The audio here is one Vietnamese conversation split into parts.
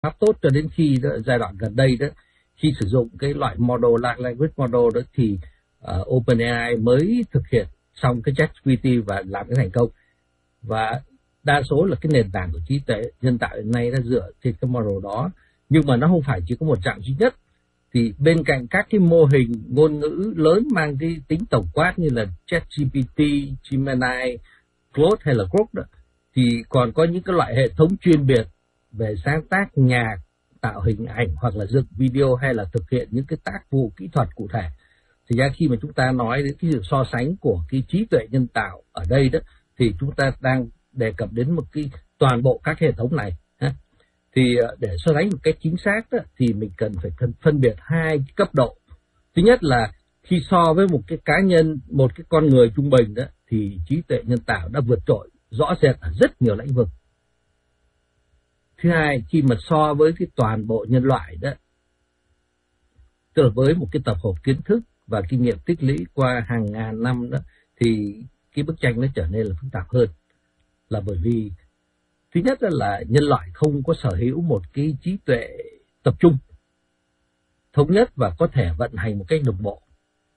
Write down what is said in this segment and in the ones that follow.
pháp tốt cho đến khi đó, giai đoạn gần đây đó, khi sử dụng cái loại model Large Language Model đó thì OpenAI mới thực hiện xong cái ChatGPT và làm cái thành công. Và đa số là cái nền tảng của trí tuệ nhân tạo hiện nay nó dựa trên cái model đó, nhưng mà nó không phải chỉ có một dạng duy nhất. Thì bên cạnh các cái mô hình ngôn ngữ lớn mang cái tính tổng quát như là ChatGPT, Gemini, Claude hay là Grok đó, thì còn có những cái loại hệ thống chuyên biệt về sáng tác nhạc, tạo hình ảnh hoặc là dựng video hay là thực hiện những cái tác vụ kỹ thuật cụ thể. Thì ra khi mà chúng ta nói đến cái sự so sánh của cái trí tuệ nhân tạo ở đây đó, thì chúng ta đang đề cập đến một cái toàn bộ các hệ thống này. Thì để so sánh một cách chính xác đó, thì mình cần phải phân biệt hai cái cấp độ. Thứ nhất là khi so với một cái cá nhân, một cái con người trung bình đó, thì trí tuệ nhân tạo đã vượt trội rõ rệt ở rất nhiều lĩnh vực. Thứ hai, khi mà so với cái toàn bộ nhân loại đó, tức là với một cái tập hợp kiến thức và kinh nghiệm tích lũy qua hàng ngàn năm đó, thì cái bức tranh nó trở nên là phức tạp hơn. Là bởi vì thứ nhất là nhân loại không có sở hữu một cái trí tuệ tập trung, thống nhất và có thể vận hành một cách đồng bộ.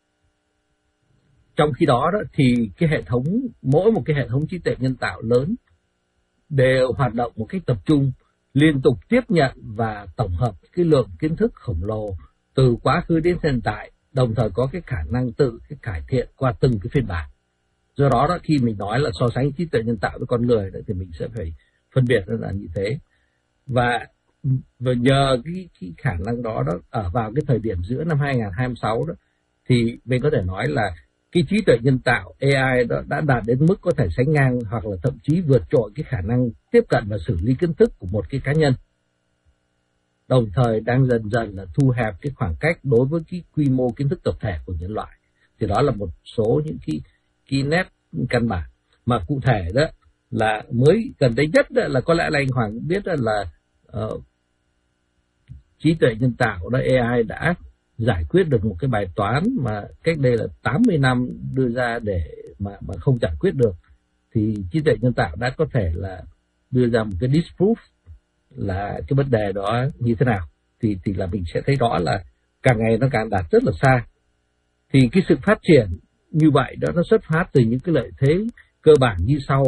Trong khi đó thì cái hệ thống, mỗi một cái hệ thống trí tuệ nhân tạo lớn đều hoạt động một cách tập trung, liên tục tiếp nhận và tổng hợp cái lượng kiến thức khổng lồ từ quá khứ đến hiện tại, đồng thời có cái khả năng tự cái cải thiện qua từng cái phiên bản. Do đó khi mình nói là so sánh trí tuệ nhân tạo với con người đó, thì mình sẽ phải phân biệt là như thế. Và nhờ cái khả năng đó ở vào cái thời điểm giữa năm 2026 đó, thì mình có thể nói là cái trí tuệ nhân tạo AI đó đã đạt đến mức có thể sánh ngang hoặc là thậm chí vượt trội cái khả năng tiếp cận và xử lý kiến thức của một cái cá nhân, đồng thời đang dần dần là thu hẹp cái khoảng cách đối với cái quy mô kiến thức tập thể của nhân loại. Thì đó là một số những cái nét căn bản. Mà cụ thể đó là mới gần đây nhất đó, là có lẽ là anh Hoàng biết đó là trí tuệ nhân tạo đó, AI đã giải quyết được một cái bài toán mà cách đây là 80 năm đưa ra để mà không giải quyết được. Thì trí tuệ nhân tạo đã có thể là đưa ra một cái disproof là cái vấn đề đó như thế nào. Thì là mình sẽ thấy rõ là càng ngày nó càng đạt rất là xa. Thì cái sự phát triển như vậy đó nó xuất phát từ những cái lợi thế cơ bản như sau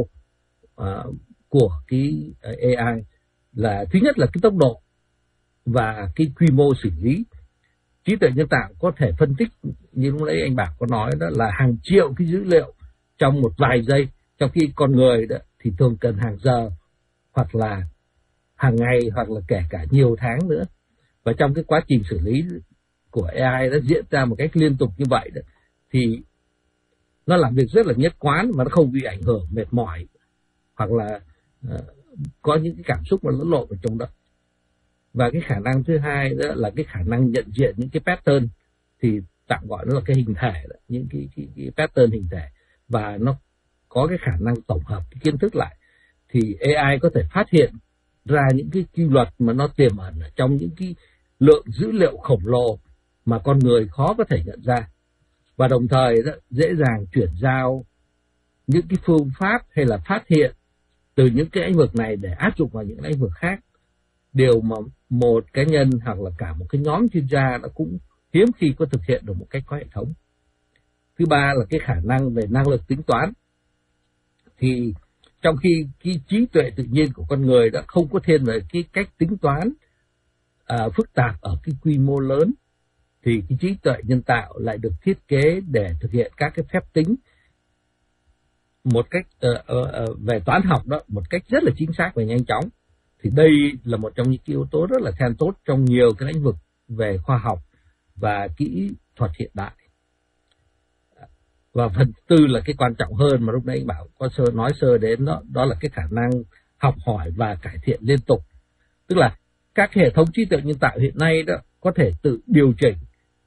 của cái AI. Là thứ nhất là cái tốc độ và cái quy mô xử lý. Trí tuệ nhân tạo có thể phân tích, như lúc nãy anh Bảo có nói đó, là hàng triệu cái dữ liệu trong một vài giây, trong khi con người đó thì thường cần hàng giờ hoặc là hàng ngày hoặc là kể cả nhiều tháng nữa. Và trong cái quá trình xử lý của AI nó diễn ra một cách liên tục như vậy đó, thì nó làm việc rất là nhất quán mà nó không bị ảnh hưởng mệt mỏi hoặc là có những cái cảm xúc mà lẫn lộn ở trong đó. Và cái khả năng thứ hai đó là cái khả năng nhận diện những cái pattern, thì tạm gọi nó là cái hình thể đó, những cái pattern hình thể, và nó có cái khả năng tổng hợp cái kiến thức lại. Thì AI có thể phát hiện ra những cái quy luật mà nó tiềm ẩn ở trong những cái lượng dữ liệu khổng lồ mà con người khó có thể nhận ra, và đồng thời đó, dễ dàng chuyển giao những cái phương pháp hay là phát hiện từ những cái lĩnh vực này để áp dụng vào những lĩnh vực khác. Điều mà một cá nhân hoặc là cả một cái nhóm chuyên gia nó cũng hiếm khi có thực hiện được một cách có hệ thống. Thứ ba là cái khả năng về năng lực tính toán. Thì trong khi cái trí tuệ tự nhiên của con người đã không có thiên về cái cách tính toán phức tạp ở cái quy mô lớn, thì cái trí tuệ nhân tạo lại được thiết kế để thực hiện các cái phép tính một cách về toán học đó một cách rất là chính xác và nhanh chóng. Thì đây là một trong những yếu tố rất là then chốt trong nhiều cái lĩnh vực về khoa học và kỹ thuật hiện đại. Và phần tư là cái quan trọng hơn mà lúc nãy anh Bảo có nói sơ đến đó, đó là cái khả năng học hỏi và cải thiện liên tục. Tức là các hệ thống trí tuệ nhân tạo hiện nay đó có thể tự điều chỉnh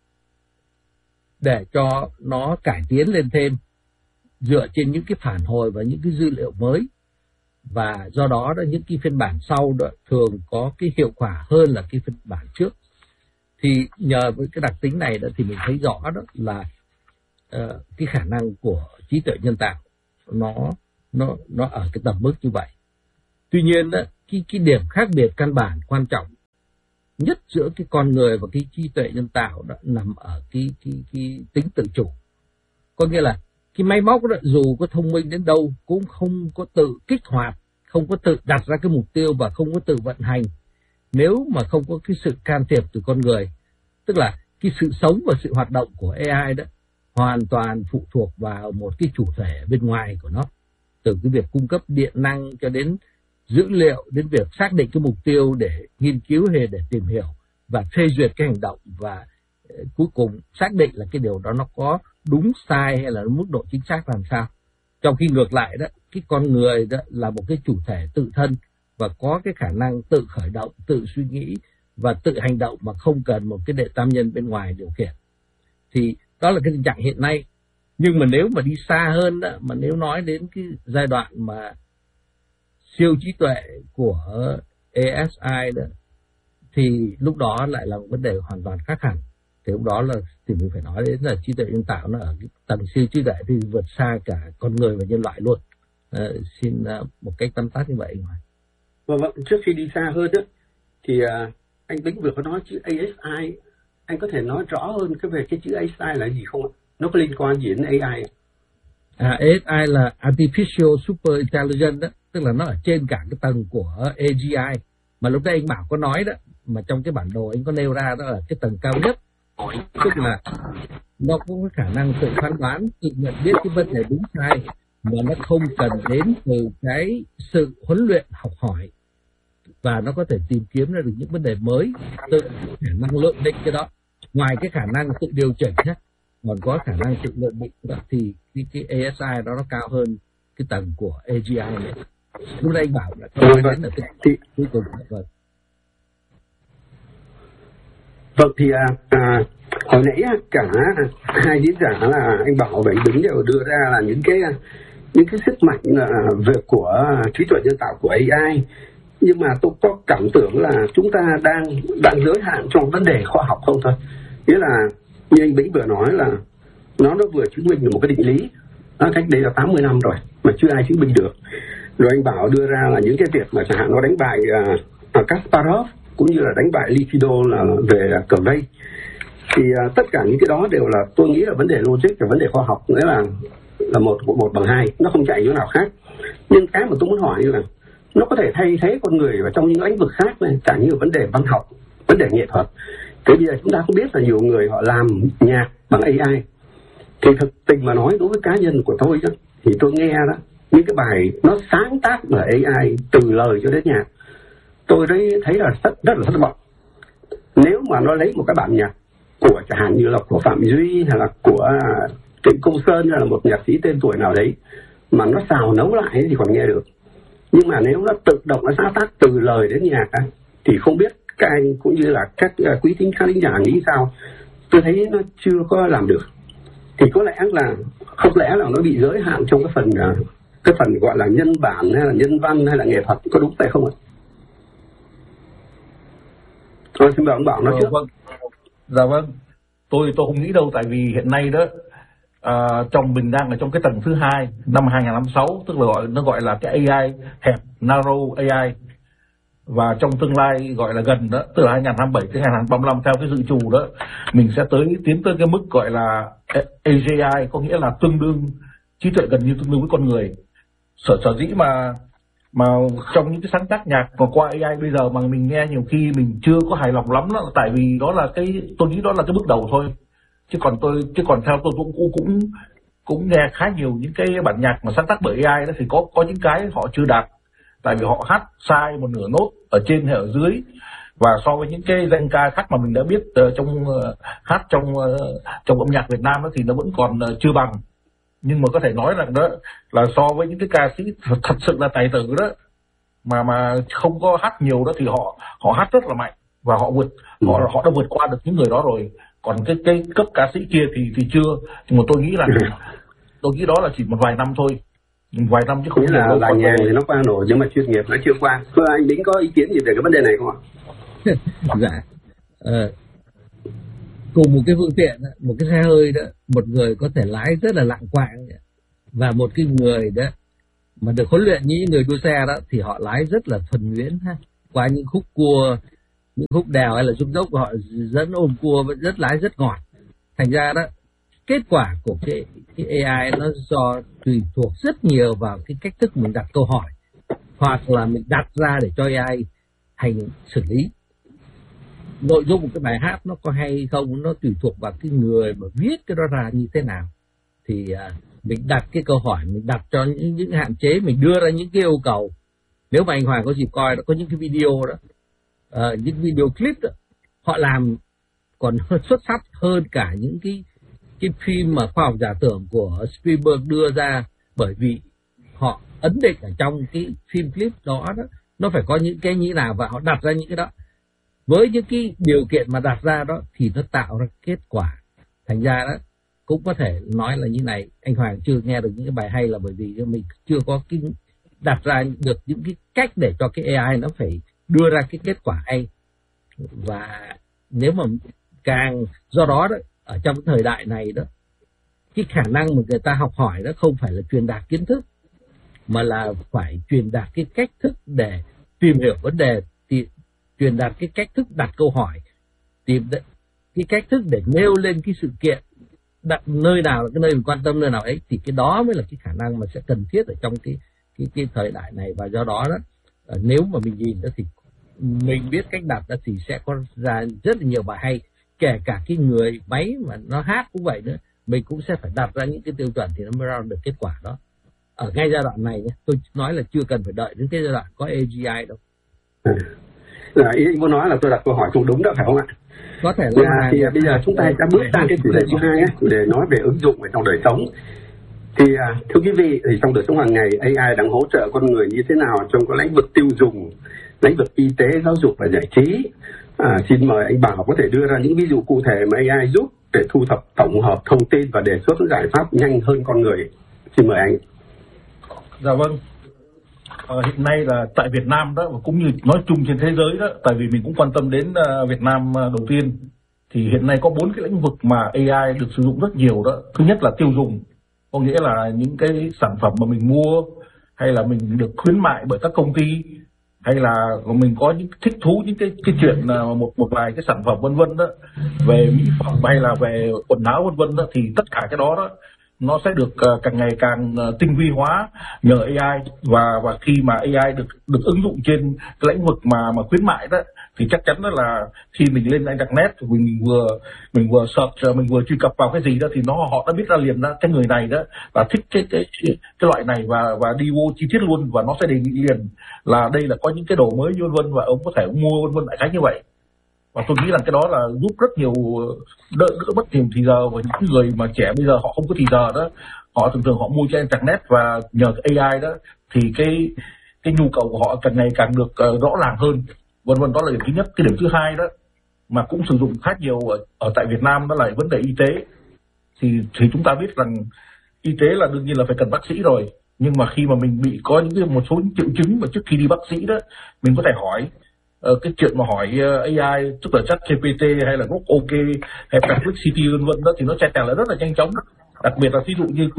để cho nó cải tiến lên thêm dựa trên những cái phản hồi và những cái dữ liệu mới. Và do đó những cái phiên bản sau đó thường có cái hiệu quả hơn là cái phiên bản trước. Thì nhờ với cái đặc tính này đó thì mình thấy rõ đó là cái khả năng của trí tuệ nhân tạo nó ở cái tầm mức như vậy. Tuy nhiên đó, cái điểm khác biệt căn bản quan trọng nhất giữa cái con người và cái trí tuệ nhân tạo đó nằm ở cái tính tự chủ. Có nghĩa là cái máy móc đó dù có thông minh đến đâu cũng không có tự kích hoạt, không có tự đặt ra cái mục tiêu và không có tự vận hành nếu mà không có cái sự can thiệp từ con người. Tức là cái sự sống và sự hoạt động của AI đó hoàn toàn phụ thuộc vào một cái chủ thể bên ngoài của nó, từ cái việc cung cấp điện năng cho đến dữ liệu, đến việc xác định cái mục tiêu để nghiên cứu hay để tìm hiểu và phê duyệt cái hành động, và cuối cùng xác định là cái điều đó nó có đúng sai hay là mức độ chính xác làm sao. Trong khi ngược lại đó, cái con người đó là một cái chủ thể tự thân và có cái khả năng tự khởi động, tự suy nghĩ và tự hành động mà không cần một cái đệ tam nhân bên ngoài điều khiển. Thì đó là cái tình trạng hiện nay. Nhưng mà nếu mà đi xa hơn đó, mà nếu nói đến cái giai đoạn mà siêu trí tuệ của ASI đó, thì lúc đó lại là một vấn đề hoàn toàn khác hẳn. Thì lúc đó là thì mình phải nói đến là trí tuệ nhân tạo nó ở cái tầng siêu trí tuệ thì vượt xa cả con người và nhân loại luôn. Xin một cách tóm tắt như vậy. Vâng, trước khi đi xa hơn đó, thì anh Bính vừa có nói chữ ASI, anh có thể nói rõ hơn về cái chữ ASI là gì không ạ? Nó có liên quan gì đến AI? ASI là Artificial Super Intelligence đó, tức là nó ở trên cả cái tầng của AGI. Mà lúc đấy anh Bảo có nói đó, mà trong cái bản đồ anh có nêu ra đó là cái tầng cao nhất. Tức là nó có cái khả năng tự phán đoán, tự nhận biết cái vấn đề đúng sai, mà nó không cần đến từ cái sự huấn luyện học hỏi, và nó có thể tìm kiếm ra được những vấn đề mới, tự khả năng lượng định cái đó. Ngoài cái khả năng tự điều chỉnh nhé, còn có khả năng tự lượng định đó, thì cái ASI đó nó cao hơn cái tầng của AGI này. Lúc đây anh Bảo là đến ở cái cuối cùng. Vâng, thì hồi nãy cả hai diễn giả là anh Bảo và anh Bính đều đưa ra là những cái sức mạnh về của trí tuệ nhân tạo của AI. Nhưng mà tôi có cảm tưởng là chúng ta đang giới hạn trong vấn đề khoa học không thôi. Nghĩa là như anh Bính vừa nói là nó vừa chứng minh được một cái định lý cách đây là 80 năm rồi mà chưa ai chứng minh được. Rồi anh Bảo đưa ra là những cái việc mà chẳng hạn nó đánh bại Kasparov cũng như là đánh bại Likido là về cờ vây. Thì tất cả những cái đó đều là tôi nghĩ là vấn đề logic, là vấn đề khoa học, nghĩa là một bằng hai, nó không chạy chỗ nào khác. Nhưng cái mà tôi muốn hỏi là nó có thể thay thế con người vào trong những lĩnh vực khác này, cả như vấn đề văn học, vấn đề nghệ thuật. Thế bây giờ chúng ta cũng biết là nhiều người họ làm nhạc bằng AI. Thì thực tình mà nói, đối với cá nhân của tôi đó, thì tôi nghe đó những cái bài nó sáng tác bởi AI từ lời cho đến nhạc, tôi thấy là rất là thất vọng. Nếu mà nó lấy một cái bản nhạc của chẳng hạn như là của Phạm Duy hay là của Trịnh Công Sơn hay là một nhạc sĩ tên tuổi nào đấy mà nó xào nấu lại thì còn nghe được. Nhưng mà nếu nó tự động nó sáng tác từ lời đến nhạc thì không biết các anh cũng như là các quý thính giả nghĩ sao. Tôi thấy nó chưa có làm được. Thì có lẽ là không lẽ là nó bị giới hạn trong cái phần gọi là nhân bản hay là nhân văn hay là nghệ thuật, có đúng vậy không ạ? Thôi xin mời ông Bảo nói trước. Vâng. Dạ vâng. Tôi không nghĩ đâu, tại vì hiện nay đó trong mình đang ở trong cái tầng thứ 2 năm 2056, tức là nó gọi là cái AI hẹp, narrow AI, và trong tương lai gọi là gần đó, từ 2027 đến 2035 theo cái dự trù đó, mình sẽ tiến tới cái mức gọi là AGI, có nghĩa là tương đương trí tuệ gần như tương đương với con người. Sở dĩ mà trong những cái sáng tác nhạc mà qua AI bây giờ mà mình nghe nhiều khi mình chưa có hài lòng lắm đó, tại vì đó là tôi nghĩ đó là cái bước đầu thôi. Chứ còn theo tôi cũng nghe khá nhiều những cái bản nhạc mà sáng tác bởi AI đó, thì có những cái họ chưa đạt, tại vì họ hát sai một nửa nốt ở trên hay ở dưới, và so với những cái danh ca khác mà mình đã biết hát trong âm nhạc Việt Nam đó, thì nó vẫn còn chưa bằng. Nhưng mà có thể nói rằng đó là so với những cái ca sĩ thật sự là tài tử đó mà không có hát nhiều đó, thì họ hát rất là mạnh và họ đã vượt qua được những người đó rồi. Còn cái cấp ca sĩ kia thì chưa. Nhưng mà tôi nghĩ đó là chỉ một vài năm thôi, vài năm chứ không nghĩa là nhàng thì nó qua nổi, nhưng mà chuyên nghiệp nó chưa qua. Thưa anh Bính có ý kiến gì về cái vấn đề này không ạ? Dạ. Cùng một cái phương tiện, một cái xe hơi đó, một người có thể lái rất là lạng quạng, và một cái người đó mà được huấn luyện như những người đua xe đó thì họ lái rất là thuần nhuyễn qua những khúc cua những khúc đèo hay là xuống dốc họ dẫn ôm cua vẫn rất lái rất ngọt. Thành ra đó, kết quả của cái AI nó do tùy thuộc rất nhiều vào cái cách thức mình đặt câu hỏi, hoặc là mình đặt ra để cho AI hành xử lý. Nội dung của cái bài hát nó có hay không nó tùy thuộc vào cái người mà viết cái đó ra như thế nào. Thì mình đặt cái câu hỏi, mình đặt cho những hạn chế, mình đưa ra những cái yêu cầu. Nếu mà anh Hoàng có dịp coi, nó có những cái video đó, những video clip đó, họ làm còn xuất sắc hơn cả những cái phim mà khoa học giả tưởng của Spielberg đưa ra, bởi vì họ ấn định ở trong cái phim clip đó nó phải có những cái như nào và họ đặt ra những cái đó. Với những cái điều kiện mà đặt ra đó thì nó tạo ra kết quả. Thành ra đó cũng có thể nói là như này, anh Hoàng chưa nghe được những cái bài hay là bởi vì mình chưa có cái đặt ra được những cái cách để cho cái AI nó phải đưa ra cái kết quả hay. Và nếu mà càng do đó ở trong cái thời đại này đó, cái khả năng mà người ta học hỏi đó không phải là truyền đạt kiến thức, mà là phải truyền đạt cái cách thức để tìm hiểu vấn đề, truyền đạt cái cách thức đặt câu hỏi, tìm cái cách thức để nêu lên cái sự kiện, đặt nơi nào là cái nơi mình quan tâm, nơi nào ấy, thì cái đó mới là cái khả năng mà sẽ cần thiết ở trong cái thời đại này. Và do đó nếu mà mình nhìn đó thì mình biết cách đặt đó thì sẽ có ra rất là nhiều bài hay, kể cả cái người máy mà nó hát cũng vậy nữa, mình cũng sẽ phải đặt ra những cái tiêu chuẩn thì nó mới ra được kết quả đó. Ở ngay giai đoạn này nhé, tôi nói là chưa cần phải đợi đến cái giai đoạn có AGI đâu. Ý anh muốn nói là tôi đặt câu hỏi không đúng đó phải không ạ? Có thể là thì bây giờ chúng ta đã bước sang cái chủ đề thứ hai, chủ đề nói về ứng dụng ở trong đời sống. Thì thưa quý vị, thì trong đời sống hàng ngày AI đang hỗ trợ con người như thế nào trong các lĩnh vực tiêu dùng, lĩnh vực y tế, giáo dục và giải trí. Xin mời anh Bảo có thể đưa ra những ví dụ cụ thể mà AI giúp để thu thập tổng hợp thông tin và đề xuất những giải pháp nhanh hơn con người. Xin mời anh. Dạ vâng. Hiện nay là tại Việt Nam đó, và cũng như nói chung trên thế giới đó, tại vì mình cũng quan tâm đến Việt Nam đầu tiên, thì hiện nay có 4 cái lĩnh vực mà AI được sử dụng rất nhiều đó. Thứ nhất là tiêu dùng, có nghĩa là những cái sản phẩm mà mình mua hay là mình được khuyến mại bởi các công ty, hay là mình có những thích thú những cái chuyện một vài cái sản phẩm vân vân đó, về mỹ phẩm hay là về quần áo vân vân đó, thì tất cả cái đó nó sẽ được càng ngày càng tinh vi hóa nhờ AI. Và khi mà AI được ứng dụng trên cái lĩnh vực mà khuyến mại đó, thì chắc chắn đó là khi mình lên internet mình vừa search, mình vừa truy cập vào cái gì đó thì họ đã biết ra liền đó cái người này đó là thích cái loại này, và đi vô chi tiết luôn, và nó sẽ đề nghị liền là đây là có những cái đồ mới vân vân và ông có thể mua vân vân đại khái như vậy. Và tôi nghĩ rằng cái đó là giúp rất nhiều, đỡ mất nhiều thì giờ. Và những người mà trẻ bây giờ họ không có thì giờ đó, họ thường họ mua trên internet, và nhờ cái AI đó thì cái nhu cầu của họ càng ngày càng được rõ ràng hơn vân vân. Đó là điểm thứ nhất. Cái điểm thứ hai đó mà cũng sử dụng khá nhiều ở tại Việt Nam, đó là vấn đề y tế. Thì chúng ta biết rằng y tế là đương nhiên là phải cần bác sĩ rồi, nhưng mà khi mà mình bị có một số những triệu chứng mà trước khi đi bác sĩ đó, mình có thể hỏi cái chuyện mà hỏi AI, tức là ChatGPT hay là OK hay Perplexity vân vân đó, thì nó trả lời rất là nhanh chóng. Đặc biệt là ví dụ như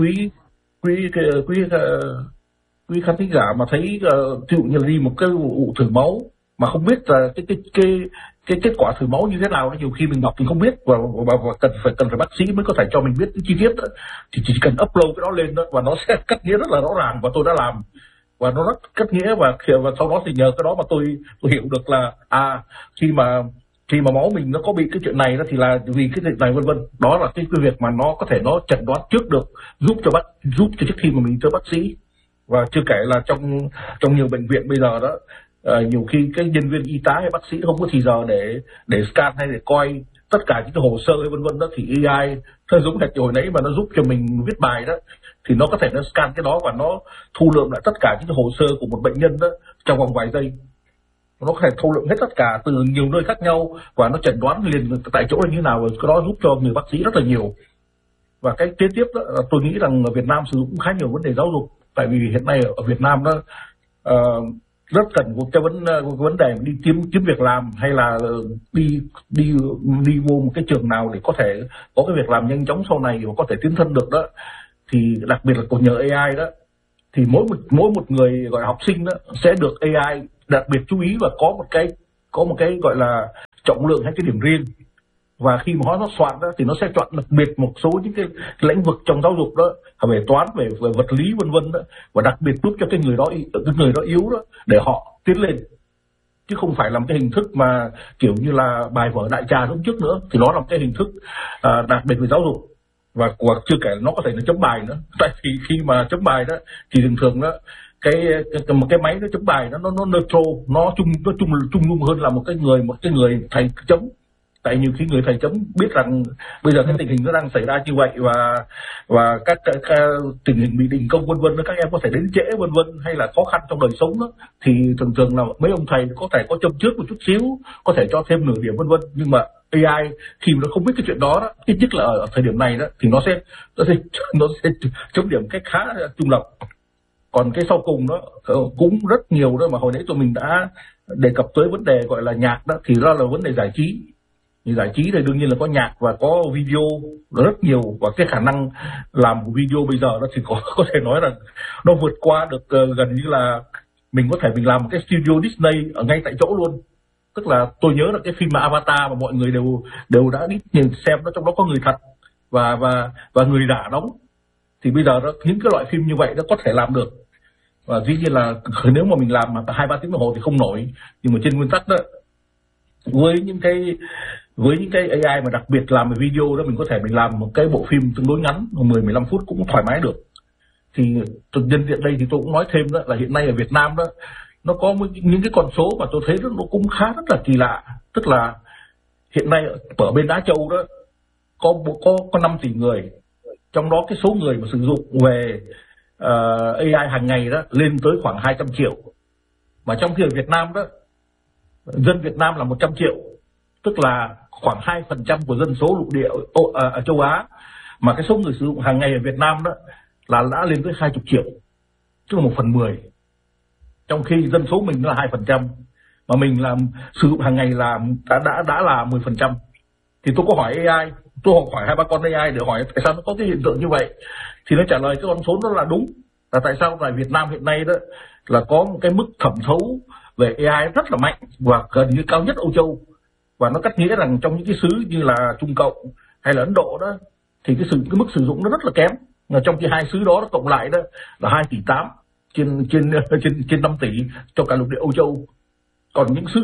quý khán thính giả mà thấy ví dụ như là đi một cái vụ thử máu mà không biết là cái kết quả thử máu như thế nào, nhiều khi mình đọc mình không biết, và cần phải bác sĩ mới có thể cho mình biết cái chi tiết đó, thì chỉ cần upload cái đó lên đó và nó sẽ cắt nghĩa rất là rõ ràng, và tôi đã làm và nó rất cắt nghĩa. Và sau đó thì nhờ cái đó mà tôi hiểu được là khi mà máu mình nó có bị cái chuyện này đó thì là vì cái chuyện này vân vân. Đó là cái việc mà nó có thể nó chẩn đoán trước được, giúp cho trước khi mà mình tới bác sĩ. Và chưa kể là trong nhiều bệnh viện bây giờ đó, nhiều khi cái nhân viên y tá hay bác sĩ không có thì giờ để scan hay để coi tất cả những cái hồ sơ hay vân vân đó, thì AI theo giống hệt hồi nãy mà nó giúp cho mình viết bài đó, thì nó có thể nó scan cái đó và nó thu lượm lại tất cả những cái hồ sơ của một bệnh nhân đó trong vòng vài giây. Nó có thể thu lượm hết tất cả từ nhiều nơi khác nhau và nó chẩn đoán liền tại chỗ là như nào, rồi cái đó giúp cho người bác sĩ rất là nhiều. Và cái kế tiếp đó, tôi nghĩ rằng ở Việt Nam sử dụng khá nhiều vấn đề giáo dục, tại vì hiện nay ở Việt Nam đó rất cần một cái vấn đề đi kiếm việc làm, hay là đi vô một cái trường nào để có thể có cái việc làm nhanh chóng sau này và có thể tiến thân được đó, thì đặc biệt là còn nhờ AI đó, thì mỗi một người gọi là học sinh đó sẽ được AI đặc biệt chú ý và có một cái có một cái gọi là trọng lượng hay cái điểm riêng, và khi mà nó soạn đó thì nó sẽ chọn đặc biệt một số những cái lĩnh vực trong giáo dục đó, về toán, về vật lý vân vân đó, và đặc biệt giúp cho cái người đó yếu đó để họ tiến lên, chứ không phải làm cái hình thức mà kiểu như là bài vở đại trà lúc trước nữa. Thì nó là một cái hình thức đặc biệt về giáo dục, và chưa kể nó có thể nó chấm bài nữa. Tại vì khi mà chấm bài đó thì thường thường đó cái máy nó chấm bài nó neutral, nó trung dung hơn là một cái người thầy chấm. Tại nhiều khi người thầy chấm biết rằng bây giờ cái tình hình nó đang xảy ra như vậy, và các tình hình bị đình công vân vân, các em có thể đến trễ vân vân, hay là khó khăn trong đời sống đó, thì thường là mấy ông thầy có thể có châm trước một chút xíu, có thể cho thêm nửa điểm vân vân. Nhưng mà AI khi mà nó không biết cái chuyện đó, ít nhất là ở thời điểm này đó, thì nó sẽ chấm điểm cách khá trung lập. Còn cái sau cùng đó cũng rất nhiều đó, mà hồi nãy tụi mình đã đề cập tới vấn đề gọi là nhạc đó, thì đó là vấn đề giải trí. Thì giải trí thì đương nhiên là có nhạc và có video rất nhiều, và cái khả năng làm một video bây giờ đó thì có thể nói là nó vượt qua được gần như là mình làm một cái studio Disney ở ngay tại chỗ luôn. Tức là tôi nhớ là cái phim mà Avatar mà mọi người đều đã đi nhìn xem đó, trong đó có người thật và người giả đóng. Thì bây giờ đó, những cái loại phim như vậy nó có thể làm được, và dĩ nhiên là nếu mà mình làm 2-3 tiếng đồng hồ thì không nổi, nhưng mà trên nguyên tắc đó, với những cái AI mà đặc biệt làm về video đó, mình làm một cái bộ phim tương đối ngắn 10-15 phút cũng thoải mái được. Thì nhân tiện đây thì tôi cũng nói thêm đó là hiện nay ở Việt Nam đó, nó có những cái con số mà tôi thấy nó cũng khá rất là kỳ lạ. Tức là hiện nay ở bên Á Châu đó có 5 tỷ người, trong đó cái số người mà sử dụng về AI hàng ngày đó lên tới khoảng 200 triệu. Mà trong khi ở Việt Nam đó, dân Việt Nam là 100 triệu, tức là khoảng 2% của dân số lục địa ở châu Á, mà cái số người sử dụng hàng ngày ở Việt Nam đó là đã lên tới 20 triệu, tức là 1/10. Trong khi dân số mình là 2%, mà mình làm sử dụng hàng ngày là đã là 10%. Thì tôi có hỏi AI, tôi hỏi 2-3 con AI để hỏi tại sao nó có cái hiện tượng như vậy, thì nó trả lời cái con số đó là đúng, là tại sao tại Việt Nam hiện nay đó là có một cái mức thẩm thấu về AI rất là mạnh và gần như cao nhất Âu Châu. Và nó cắt nghĩa rằng trong những cái xứ như là Trung Cộng hay là Ấn Độ đó thì cái mức sử dụng nó rất là kém. Mà trong khi hai xứ đó nó cộng lại đó là 2,8 tỷ trên 5 tỷ cho cả lục địa Âu Châu. Còn những xứ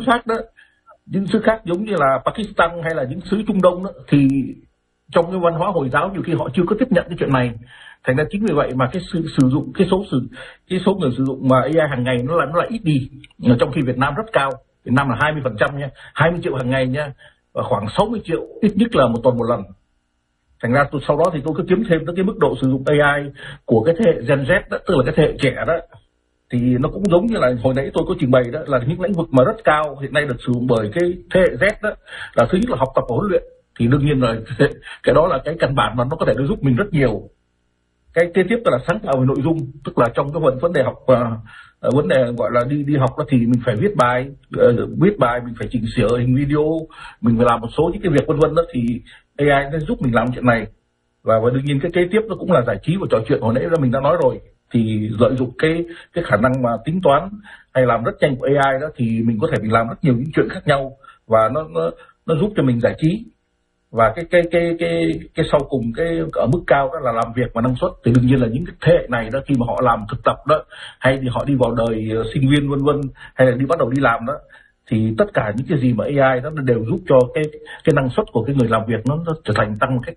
khác giống như là Pakistan hay là những xứ Trung Đông đó, thì trong cái văn hóa Hồi giáo nhiều khi họ chưa có tiếp nhận cái chuyện này. Thành ra chính vì vậy mà cái sử dụng cái số người sử dụng mà AI hàng ngày nó là ít đi. Trong khi Việt Nam rất cao, Việt Nam là 20% nha, 20 triệu hàng ngày nha, và khoảng 60 triệu ít nhất là một tuần một lần. Thành ra sau đó thì tôi cứ kiếm thêm tới cái mức độ sử dụng AI của cái thế hệ Gen Z đó, tức là cái thế hệ trẻ đó, thì nó cũng giống như là hồi nãy tôi có trình bày đó, là những lĩnh vực mà rất cao hiện nay được sử dụng bởi cái thế hệ Z đó, là thứ nhất là học tập và huấn luyện. Thì đương nhiên là cái đó là cái căn bản mà nó có thể giúp mình rất nhiều. Cái kế tiếp là sáng tạo về nội dung, tức là trong cái vấn đề học, vấn đề gọi là đi học đó, thì mình phải viết bài mình phải chỉnh sửa hình video, mình phải làm một số những cái việc vân vân đó, thì AI nó giúp mình làm chuyện này. Và đương nhiên cái kế tiếp nó cũng là giải trí và trò chuyện, hồi nãy là mình đã nói rồi. Thì lợi dụng cái khả năng mà tính toán hay làm rất nhanh của AI đó, thì mình có thể mình làm rất nhiều những chuyện khác nhau, và nó giúp cho mình giải trí. Và cái sau cùng cái ở mức cao đó là làm việc và năng suất. Thì đương nhiên là những cái thế hệ này đó, khi mà họ làm thực tập đó, hay thì họ đi vào đời sinh viên vân vân, hay là bắt đầu đi làm đó, thì tất cả những cái gì mà AI đó nó đều giúp cho cái năng suất của cái người làm việc nó trở thành tăng một cách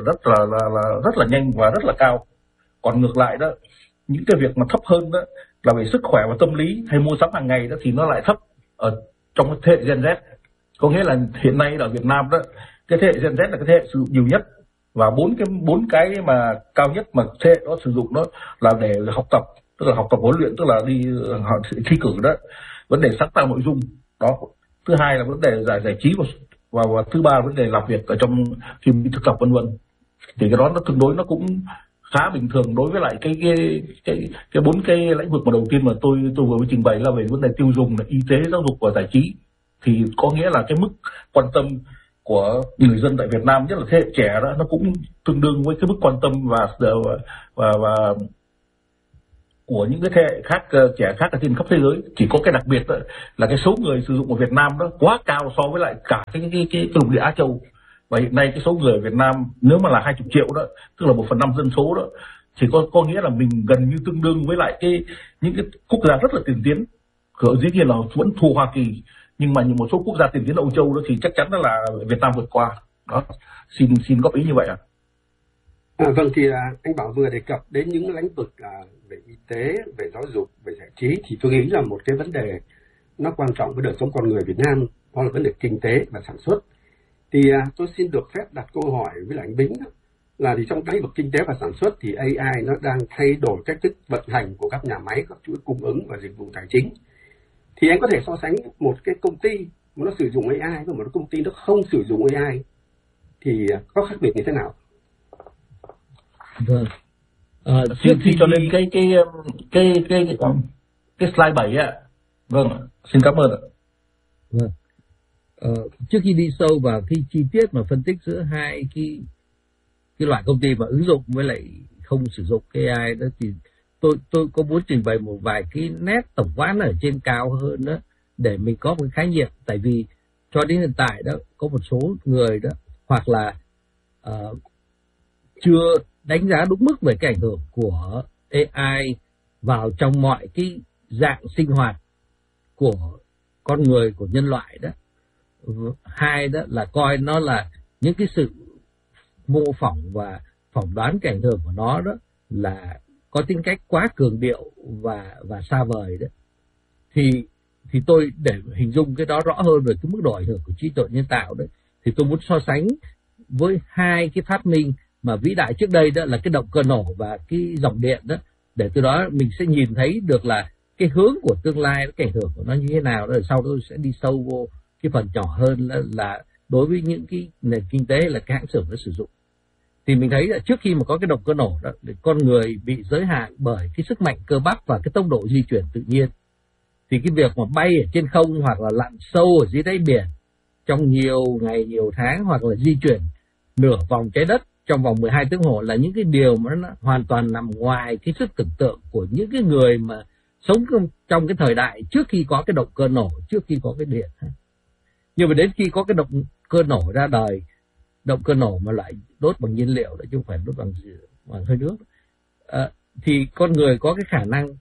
rất là nhanh và rất là cao. Còn ngược lại đó, những cái việc mà thấp hơn đó là về sức khỏe và tâm lý hay mua sắm hàng ngày đó, thì nó lại thấp ở trong cái thế hệ Gen Z. Có nghĩa là hiện nay ở Việt Nam đó, cái thế hệ Gen Z là cái thế hệ sử dụng nhiều nhất, và bốn cái mà cao nhất mà thế hệ đó sử dụng đó là để học tập, tức là học tập huấn luyện, tức là đi thi cử đó, vấn đề sáng tạo nội dung đó, thứ hai là vấn đề giải trí, và thứ ba là vấn đề làm việc ở trong khi thực tập vân vân. Thì cái đó nó tương đối nó cũng khá bình thường đối với lại cái bốn cái lĩnh vực mà đầu tiên mà tôi vừa mới trình bày là về vấn đề tiêu dùng, là y tế, giáo dục và giải trí. Thì có nghĩa là cái mức quan tâm của người dân tại Việt Nam, nhất là thế hệ trẻ đó, nó cũng tương đương với cái mức quan tâm và của những cái thế hệ khác, trẻ khác ở trên khắp thế giới. Chỉ có cái đặc biệt đó là cái số người sử dụng ở Việt Nam đó quá cao so với lại cả cái lục địa Á Châu. Và hiện nay cái số người ở Việt Nam nếu mà là 20 triệu đó, tức là 1/5 dân số đó, thì có nghĩa là mình gần như tương đương với lại những cái quốc gia rất là tiền tiến. Dĩ nhiên là vẫn thua Hoa Kỳ, nhưng mà một số quốc gia tiền tiến Âu Châu đó thì chắc chắn là Việt Nam vượt qua. Đó, xin góp ý như vậy ạ. Vâng, thì anh Bảo vừa đề cập đến những lĩnh vực về y tế, về giáo dục, về giải trí, thì tôi nghĩ là một cái vấn đề nó quan trọng với đời sống con người Việt Nam, đó là vấn đề kinh tế và sản xuất. Thì tôi xin được phép đặt câu hỏi với lại anh Bính đó, là thì trong lĩnh vực kinh tế và sản xuất thì AI nó đang thay đổi cách thức vận hành của các nhà máy, các chuỗi cung ứng và dịch vụ tài chính. Thì anh có thể so sánh một cái công ty mà nó sử dụng AI với một công ty nó không sử dụng AI thì có khác biệt như thế nào? Vâng. Trước khi cho lên cái slide 7 ạ. Vâng, xin cảm ơn ạ. Vâng. Trước khi đi sâu vào cái chi tiết mà phân tích giữa hai cái loại công ty mà ứng dụng với lại không sử dụng cái AI đó, thì tôi có muốn trình bày một vài cái nét tổng quát ở trên cao hơn đó để mình có một khái niệm. Tại vì cho đến hiện tại đó có một số người đó hoặc là chưa đánh giá đúng mức về cái ảnh hưởng của AI vào trong mọi cái dạng sinh hoạt của con người, của nhân loại đó. Hai đó là coi nó là những cái sự mô phỏng và phỏng đoán cái ảnh hưởng của nó đó là có tính cách quá cường điệu và xa vời đó. Thì tôi để hình dung cái đó rõ hơn về cái mức độ ảnh hưởng của trí tuệ nhân tạo đấy, thì tôi muốn so sánh với hai cái phát minh mà vĩ đại trước đây, đó là cái động cơ nổ và cái dòng điện đó, để từ đó mình sẽ nhìn thấy được là cái hướng của tương lai, cái ảnh hưởng của nó như thế nào. Rồi sau đó tôi sẽ đi sâu vô cái phần nhỏ hơn là đối với những cái nền kinh tế là cái hãng xưởng nó sử dụng. Thì mình thấy là trước khi mà có cái động cơ nổ đó, con người bị giới hạn bởi cái sức mạnh cơ bắp và cái tốc độ di chuyển tự nhiên. Thì cái việc mà bay ở trên không hoặc là lặn sâu ở dưới đáy biển trong nhiều ngày, nhiều tháng, hoặc là di chuyển nửa vòng trái đất trong vòng 12 tiếng hồ là những cái điều mà nó hoàn toàn nằm ngoài cái sức tưởng tượng của những cái người mà sống trong cái thời đại trước khi có cái động cơ nổ, trước khi có cái điện. Nhưng mà đến khi có cái động cơ nổ ra đời, động cơ nổ mà lại đốt bằng nhiên liệu chứ không phải đốt bằng hơi nước, thì con người có cái khả năng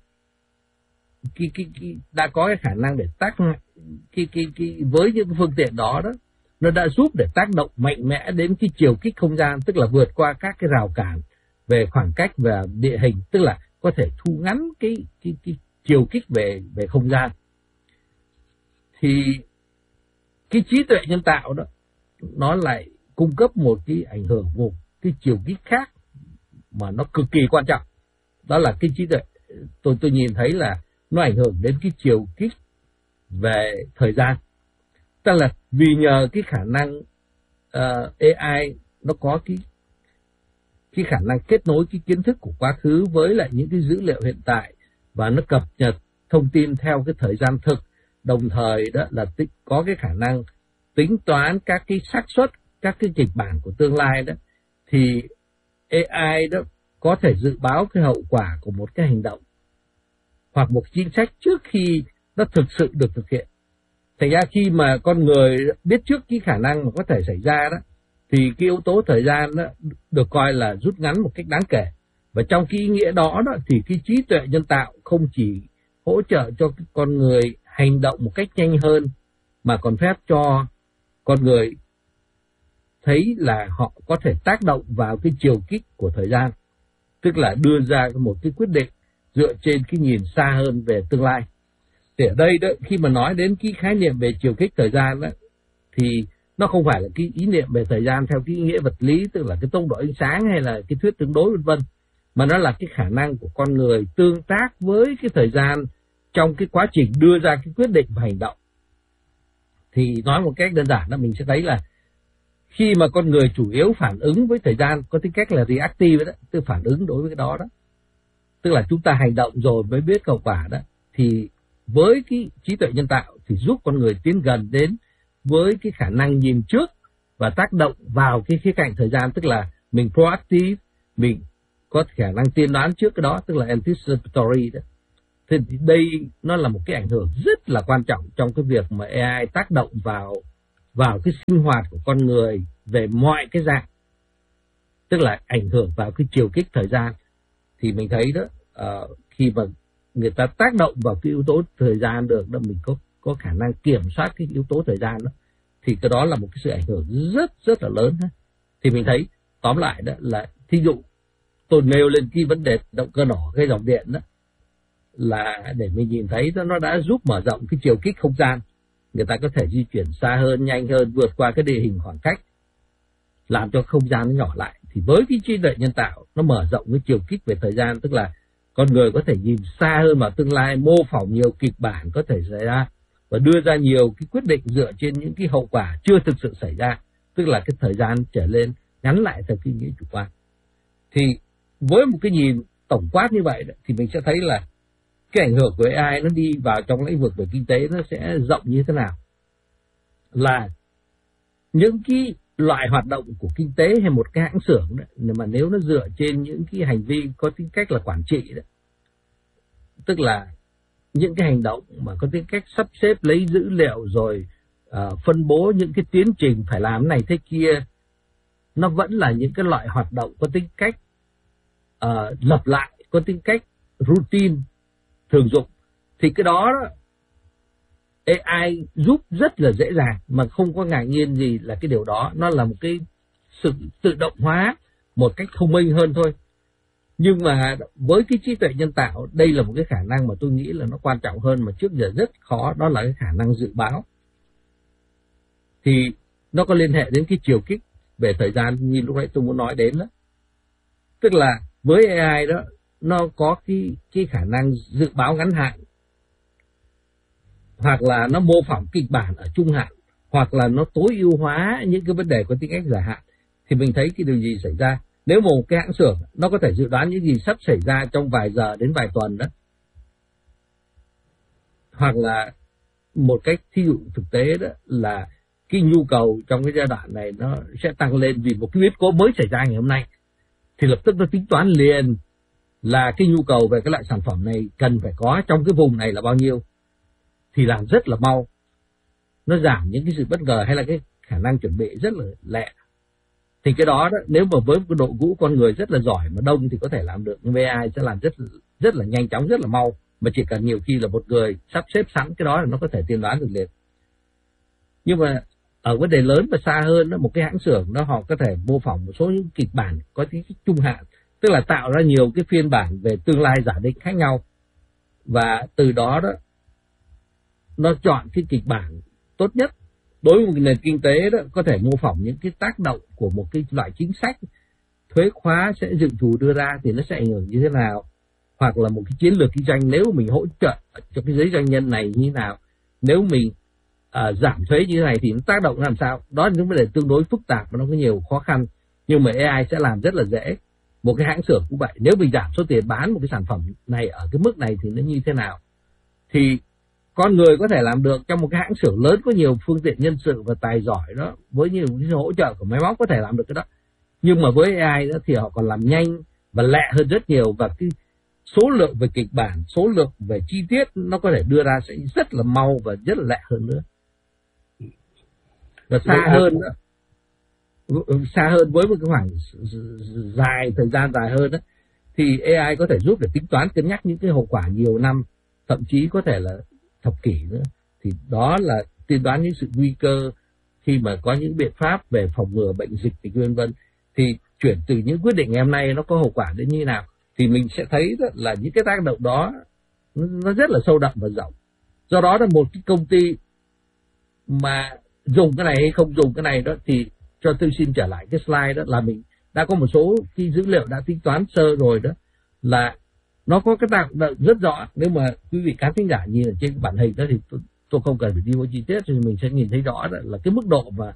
đã có cái khả năng để với những phương tiện đó nó đã giúp để tác động mạnh mẽ đến cái chiều kích không gian, tức là vượt qua các cái rào cản về khoảng cách và địa hình, tức là có thể thu ngắn cái chiều kích về không gian. Thì cái trí tuệ nhân tạo đó nó lại cung cấp một cái ảnh hưởng, một cái chiều kích khác mà nó cực kỳ quan trọng. Đó là cái trí tuệ, tôi nhìn thấy là nó ảnh hưởng đến cái chiều kích về thời gian. Tức là vì nhờ cái khả năng AI nó có cái khả năng kết nối cái kiến thức của quá khứ với lại những cái dữ liệu hiện tại, và nó cập nhật thông tin theo cái thời gian thực, đồng thời đó là có cái khả năng tính toán các cái xác suất, các cái kịch bản của tương lai đó, thì AI đó có thể dự báo cái hậu quả của một cái hành động hoặc một chính sách trước khi nó thực sự được thực hiện. Thành ra khi mà con người biết trước cái khả năng mà có thể xảy ra đó, thì cái yếu tố thời gian đó được coi là rút ngắn một cách đáng kể. Và trong cái ý nghĩa đó thì cái trí tuệ nhân tạo không chỉ hỗ trợ cho con người hành động một cách nhanh hơn, mà còn phép cho con người thấy là họ có thể tác động vào cái chiều kích của thời gian, tức là đưa ra một cái quyết định dựa trên cái nhìn xa hơn về tương lai. Thì ở đây đó, khi mà nói đến cái khái niệm về chiều kích thời gian đó, thì nó không phải là cái ý niệm về thời gian theo cái ý nghĩa vật lý, tức là cái tốc độ ánh sáng hay là cái thuyết tương đối vân vân, mà nó là cái khả năng của con người tương tác với cái thời gian trong cái quá trình đưa ra cái quyết định và hành động. Thì nói một cách đơn giản là mình sẽ thấy là khi mà con người chủ yếu phản ứng với thời gian có tính cách là reactive đó, tức phản ứng đối với cái đó, tức là chúng ta hành động rồi mới biết hậu quả đó, thì với cái trí tuệ nhân tạo thì giúp con người tiến gần đến với cái khả năng nhìn trước và tác động vào cái khía cạnh thời gian, tức là mình proactive, mình có khả năng tiên đoán trước cái đó, tức là anticipatory đó. Thì đây nó là một cái ảnh hưởng rất là quan trọng trong cái việc mà AI tác động vào cái sinh hoạt của con người về mọi cái dạng, tức là ảnh hưởng vào cái chiều kích thời gian. Thì mình thấy đó, khi mà người ta tác động vào cái yếu tố thời gian được đó, mình có khả năng kiểm soát cái yếu tố thời gian đó, thì cái đó là một cái sự ảnh hưởng rất là lớn. Thì mình thấy tóm lại đó là, thí dụ tôi nêu lên cái vấn đề động cơ nổ gây dòng điện đó, là để mình nhìn thấy nó đã giúp mở rộng cái chiều kích không gian, người ta có thể di chuyển xa hơn, nhanh hơn, vượt qua cái địa hình khoảng cách, làm cho không gian nó nhỏ lại. Thì với cái trí tuệ nhân tạo, nó mở rộng cái chiều kích về thời gian, tức là con người có thể nhìn xa hơn vào tương lai, mô phỏng nhiều kịch bản có thể xảy ra và đưa ra nhiều cái quyết định dựa trên những cái hậu quả chưa thực sự xảy ra, tức là cái thời gian trở lên ngắn lại theo cái nghĩa chủ quan. Thì với một cái nhìn tổng quát như vậy thì mình sẽ thấy là cái ảnh hưởng của AI nó đi vào trong lĩnh vực về kinh tế nó sẽ rộng như thế nào. Là những cái loại hoạt động của kinh tế hay một cái hãng xưởng đó, mà nếu nó dựa trên những cái hành vi có tính cách là quản trị đó, tức là những cái hành động mà có tính cách sắp xếp lấy dữ liệu rồi phân bố những cái tiến trình phải làm này thế kia, nó vẫn là những cái loại hoạt động có tính cách lặp lại, có tính cách routine, thường dụng, thì cái đó AI giúp rất là dễ dàng, mà không có ngạc nhiên gì là cái điều đó nó là một cái sự tự động hóa một cách thông minh hơn thôi. Nhưng mà với cái trí tuệ nhân tạo, đây là một cái khả năng mà tôi nghĩ là nó quan trọng hơn mà trước giờ rất khó, đó là cái khả năng dự báo. Thì nó có liên hệ đến cái chiều kích về thời gian như lúc nãy tôi muốn nói đến đó. Tức là với AI đó, nó có cái khả năng dự báo ngắn hạn, hoặc là nó mô phỏng kịch bản ở trung hạn, hoặc là nó tối ưu hóa những cái vấn đề có tính cách dài hạn. Thì mình thấy cái điều gì xảy ra nếu một cái hãng xưởng nó có thể dự đoán những gì sắp xảy ra trong vài giờ đến vài tuần đó, hoặc là một cách thí dụ thực tế đó là cái nhu cầu trong cái giai đoạn này nó sẽ tăng lên vì một cái biến cố mới xảy ra ngày hôm nay, thì lập tức nó tính toán liền là cái nhu cầu về cái loại sản phẩm này cần phải có trong cái vùng này là bao nhiêu, thì làm rất là mau, nó giảm những cái sự bất ngờ hay là cái khả năng chuẩn bị rất là lẹ. Thì cái đó nếu mà với cái đội ngũ con người rất là giỏi mà đông thì có thể làm được, nhưng AI sẽ làm rất là nhanh chóng, rất là mau, mà chỉ cần nhiều khi là một người sắp xếp sẵn cái đó là nó có thể tiên đoán được liền. Nhưng mà ở vấn đề lớn và xa hơn đó, một cái hãng xưởng đó họ có thể mô phỏng một số những kịch bản có tính trung hạn, tức là tạo ra nhiều cái phiên bản về tương lai giả định khác nhau, và từ đó nó chọn cái kịch bản tốt nhất đối với một nền kinh tế đó, có thể mô phỏng những cái tác động của một cái loại chính sách thuế khóa sẽ dự trù đưa ra thì nó sẽ ảnh hưởng như thế nào, hoặc là một cái chiến lược kinh doanh nếu mình hỗ trợ cho cái giới doanh nhân này như thế nào, nếu mình giảm thuế như thế này thì nó tác động làm sao. Đó là những vấn đề tương đối phức tạp và nó có nhiều khó khăn, nhưng mà AI sẽ làm rất là dễ. Một cái hãng xưởng cũng vậy, nếu mình giảm số tiền bán một cái sản phẩm này ở cái mức này thì nó như thế nào, thì con người có thể làm được. Trong một cái hãng xưởng lớn có nhiều phương tiện nhân sự và tài giỏi đó, với nhiều cái hỗ trợ của máy móc có thể làm được cái đó. Nhưng mà với AI đó thì họ còn làm nhanh và lẹ hơn rất nhiều, và cái số lượng về kịch bản, số lượng về chi tiết nó có thể đưa ra sẽ rất là mau và rất là lẹ hơn nữa. Và xa hơn với một cái khoảng thời gian dài hơn đó, thì AI có thể giúp để tính toán, cân nhắc những cái hậu quả nhiều năm, thậm chí có thể là thập kỷ nữa. Thì đó là tiên đoán những sự nguy cơ khi mà có những biện pháp về phòng ngừa bệnh dịch vân vân. Thì chuyển từ những quyết định ngày hôm nay nó có hậu quả đến như thế nào, thì mình sẽ thấy là những cái tác động đó nó rất là sâu đậm và rộng. Do đó là một cái công ty mà dùng cái này hay không dùng cái này đó, thì cho tôi xin trở lại cái slide đó, là mình đã có một số cái dữ liệu đã tính toán sơ rồi đó, là nó có cái tác động rất rõ. Nếu mà quý vị khán thính giả nhìn ở trên bản hình đó thì tôi không cần phải đi vào chi tiết, thì mình sẽ nhìn thấy rõ là cái mức độ mà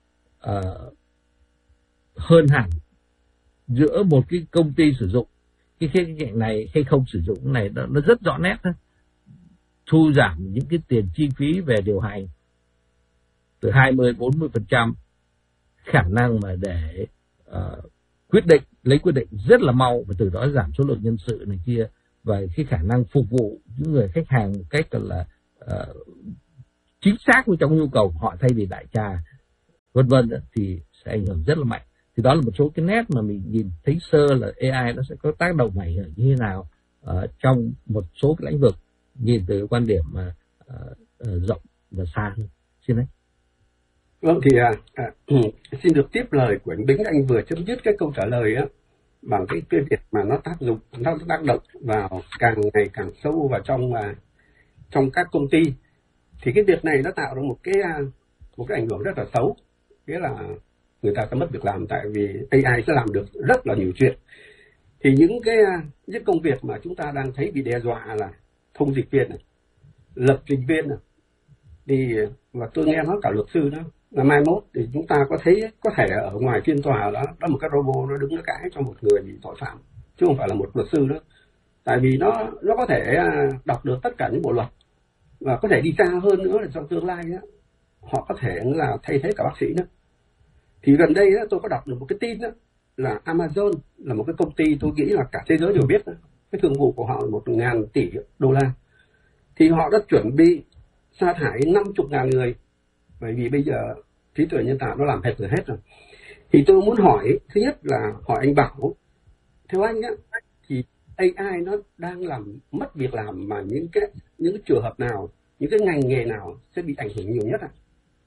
hơn hẳn giữa một cái công ty sử dụng cái khía cạnh này hay không sử dụng cái này, nó rất rõ nét đó. Thu giảm những cái tiền chi phí về điều hành từ 20-40%, khả năng mà để lấy quyết định rất là mau, và từ đó giảm số lượng nhân sự này kia, và cái khả năng phục vụ những người khách hàng một cách là chính xác với trong nhu cầu của họ thay vì đại trà vân vân, thì sẽ ảnh hưởng rất là mạnh. Thì đó là một số cái nét mà mình nhìn thấy sơ là AI nó sẽ có tác động ảnh hưởng như thế nào trong một số cái lĩnh vực, nhìn từ quan điểm mà rộng và xa hơn. Xin đấy. Vâng, thì xin được tiếp lời của anh Bính. Anh vừa chấm dứt cái câu trả lời á bằng cái việc mà nó tác động vào càng ngày càng sâu vào trong các công ty. Thì cái việc này nó tạo ra một cái ảnh hưởng rất là xấu, nghĩa là người ta sẽ mất việc làm, tại vì AI sẽ làm được rất là nhiều chuyện. Thì những công việc mà chúng ta đang thấy bị đe dọa là thông dịch viên này, lập trình viên này, thì và tôi nghe nói cả luật sư đó, là mai mốt thì chúng ta có thể ở ngoài phiên tòa đó một cái robot nó đứng nó cãi cho một người bị tội phạm, chứ không phải là một luật sư nữa. Tại vì nó có thể đọc được tất cả những bộ luật, và có thể đi xa hơn nữa là trong tương lai đó, họ có thể là thay thế cả bác sĩ nữa. Thì gần đây đó, tôi có đọc được một cái tin đó, là Amazon là một cái công ty tôi nghĩ là cả thế giới đều biết đó. Cái thương vụ của họ là 1.000 tỷ đô la. Thì họ đã chuẩn bị sa thải 50.000 người, bởi vì bây giờ trí tuệ nhân tạo nó làm hết rồi. Thì tôi muốn hỏi, thứ nhất là hỏi anh Bảo, theo anh á, thì AI nó đang làm mất việc làm mà những cái trường hợp nào, những cái ngành nghề nào sẽ bị ảnh hưởng nhiều nhất ạ?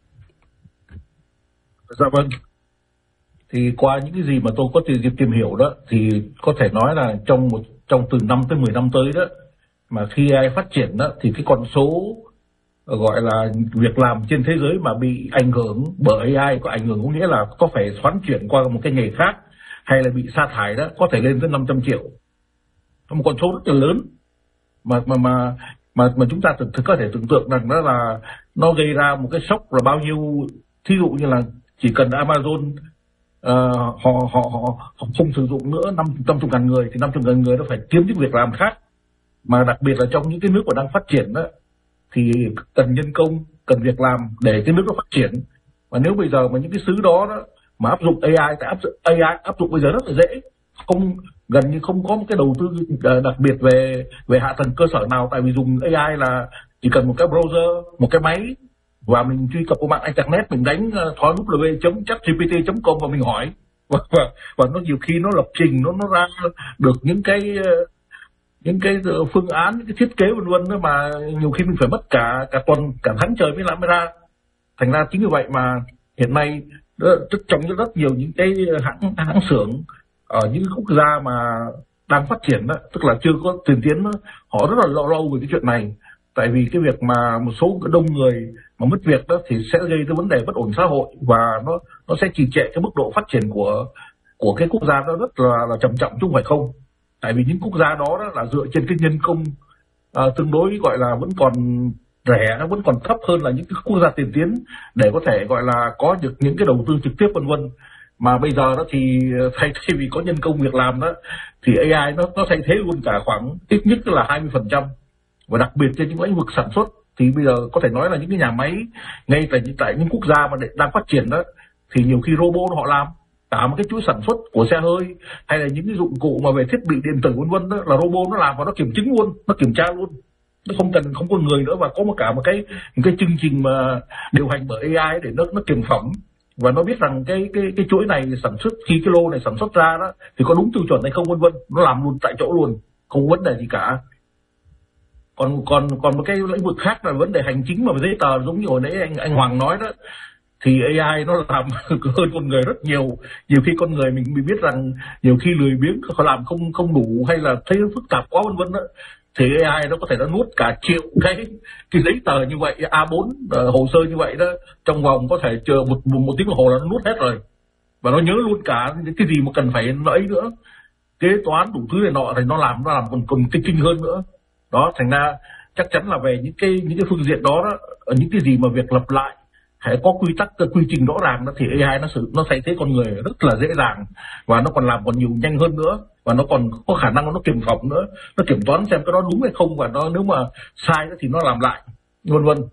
Dạ vâng. Thì qua những cái gì mà tôi có dịp tìm hiểu đó, thì có thể nói là trong từ 5 tới 10 năm tới đó, mà khi AI phát triển đó, thì cái con số gọi là việc làm trên thế giới mà bị ảnh hưởng bởi AI, có ảnh hưởng có nghĩa là có phải xoán chuyển qua một cái nghề khác hay là bị sa thải đó, có thể lên tới 500 triệu. Một con số rất là lớn mà chúng ta có thể tưởng tượng rằng đó là nó gây ra một cái sốc là bao nhiêu. Thí dụ như là chỉ cần Amazon họ không sử dụng nữa 50.000 người, thì 50.000 người nó phải kiếm những việc làm khác, mà đặc biệt là trong những cái nước mà đang phát triển đó, thì cần nhân công, cần việc làm để cái nước nó phát triển. Và nếu bây giờ mà những cái xứ đó mà áp dụng AI, tại AI áp dụng bây giờ rất là dễ, gần như không có một cái đầu tư đặc biệt về hạ tầng cơ sở nào, tại vì dùng AI là chỉ cần một cái browser, một cái máy, và mình truy cập vào mạng internet, mình đánh www.chatgpt.com và mình hỏi, và nó nhiều khi nó lập trình, nó ra được những cái phương án, những cái thiết kế vân vân đó, mà nhiều khi mình phải mất cả tuần, cả tháng trời mới ra. Thành ra chính vì vậy mà hiện nay trong rất nhiều những cái hãng xưởng ở những quốc gia mà đang phát triển đó, tức là chưa có tiền tiến đó, họ rất là lâu về cái chuyện này. Tại vì cái việc mà một số đông người mà mất việc đó thì sẽ gây ra vấn đề bất ổn xã hội, và nó sẽ trì trệ cái mức độ phát triển của cái quốc gia đó rất là trầm trọng, chứ không phải không. Tại vì những quốc gia đó là dựa trên cái nhân công tương đối gọi là vẫn còn rẻ, nó vẫn còn thấp hơn là những cái quốc gia tiền tiến, để có thể gọi là có được những cái đầu tư trực tiếp vân vân. Mà bây giờ đó thì thay vì có nhân công việc làm đó, thì AI nó thay thế luôn cả khoảng ít nhất là 20%. Và đặc biệt trên những lĩnh vực sản xuất thì bây giờ có thể nói là những cái nhà máy ngay tại những quốc gia mà đang phát triển đó, thì nhiều khi robot họ làm cả một cái chuỗi sản xuất của xe hơi, hay là những cái dụng cụ mà về thiết bị điện tử vân vân đó, là robot nó làm và nó kiểm chứng luôn, nó kiểm tra luôn, nó không có người nữa, và có một cái chương trình mà điều hành bởi AI để nó kiểm phẩm, và nó biết rằng cái chuỗi này sản xuất, khi cái lô này sản xuất ra đó thì có đúng tiêu chuẩn hay không vân vân, nó làm luôn tại chỗ luôn, không có vấn đề gì cả. Còn một cái lĩnh vực khác là vấn đề hành chính mà giấy tờ, giống như hồi nãy anh Hoàng nói đó, thì AI nó làm hơn con người rất nhiều. Nhiều khi con người mình biết rằng nhiều khi lười biếng, họ làm không đủ, hay là thấy phức tạp quá vân vân đó, thì AI nó có thể nó nuốt cả triệu cái giấy tờ như vậy, A4 hồ sơ như vậy đó, trong vòng có thể chờ một tiếng đồng hồ là nó nuốt hết rồi, và nó nhớ luôn cả cái gì mà cần phải nó ấy nữa, kế toán đủ thứ này nọ, thì nó làm còn kinh hơn nữa. Đó, thành ra chắc chắn là về những cái phương diện đó, ở những cái gì mà việc lặp lại hãy có quy tắc, quy trình rõ ràng đó, thì AI nó thay thế con người rất là dễ dàng, và nó còn làm còn nhiều nhanh hơn nữa, và nó còn có khả năng nó kiểm phẩm nữa, nó kiểm toán xem cái đó đúng hay không, và nó nếu mà sai thì nó làm lại vân vân.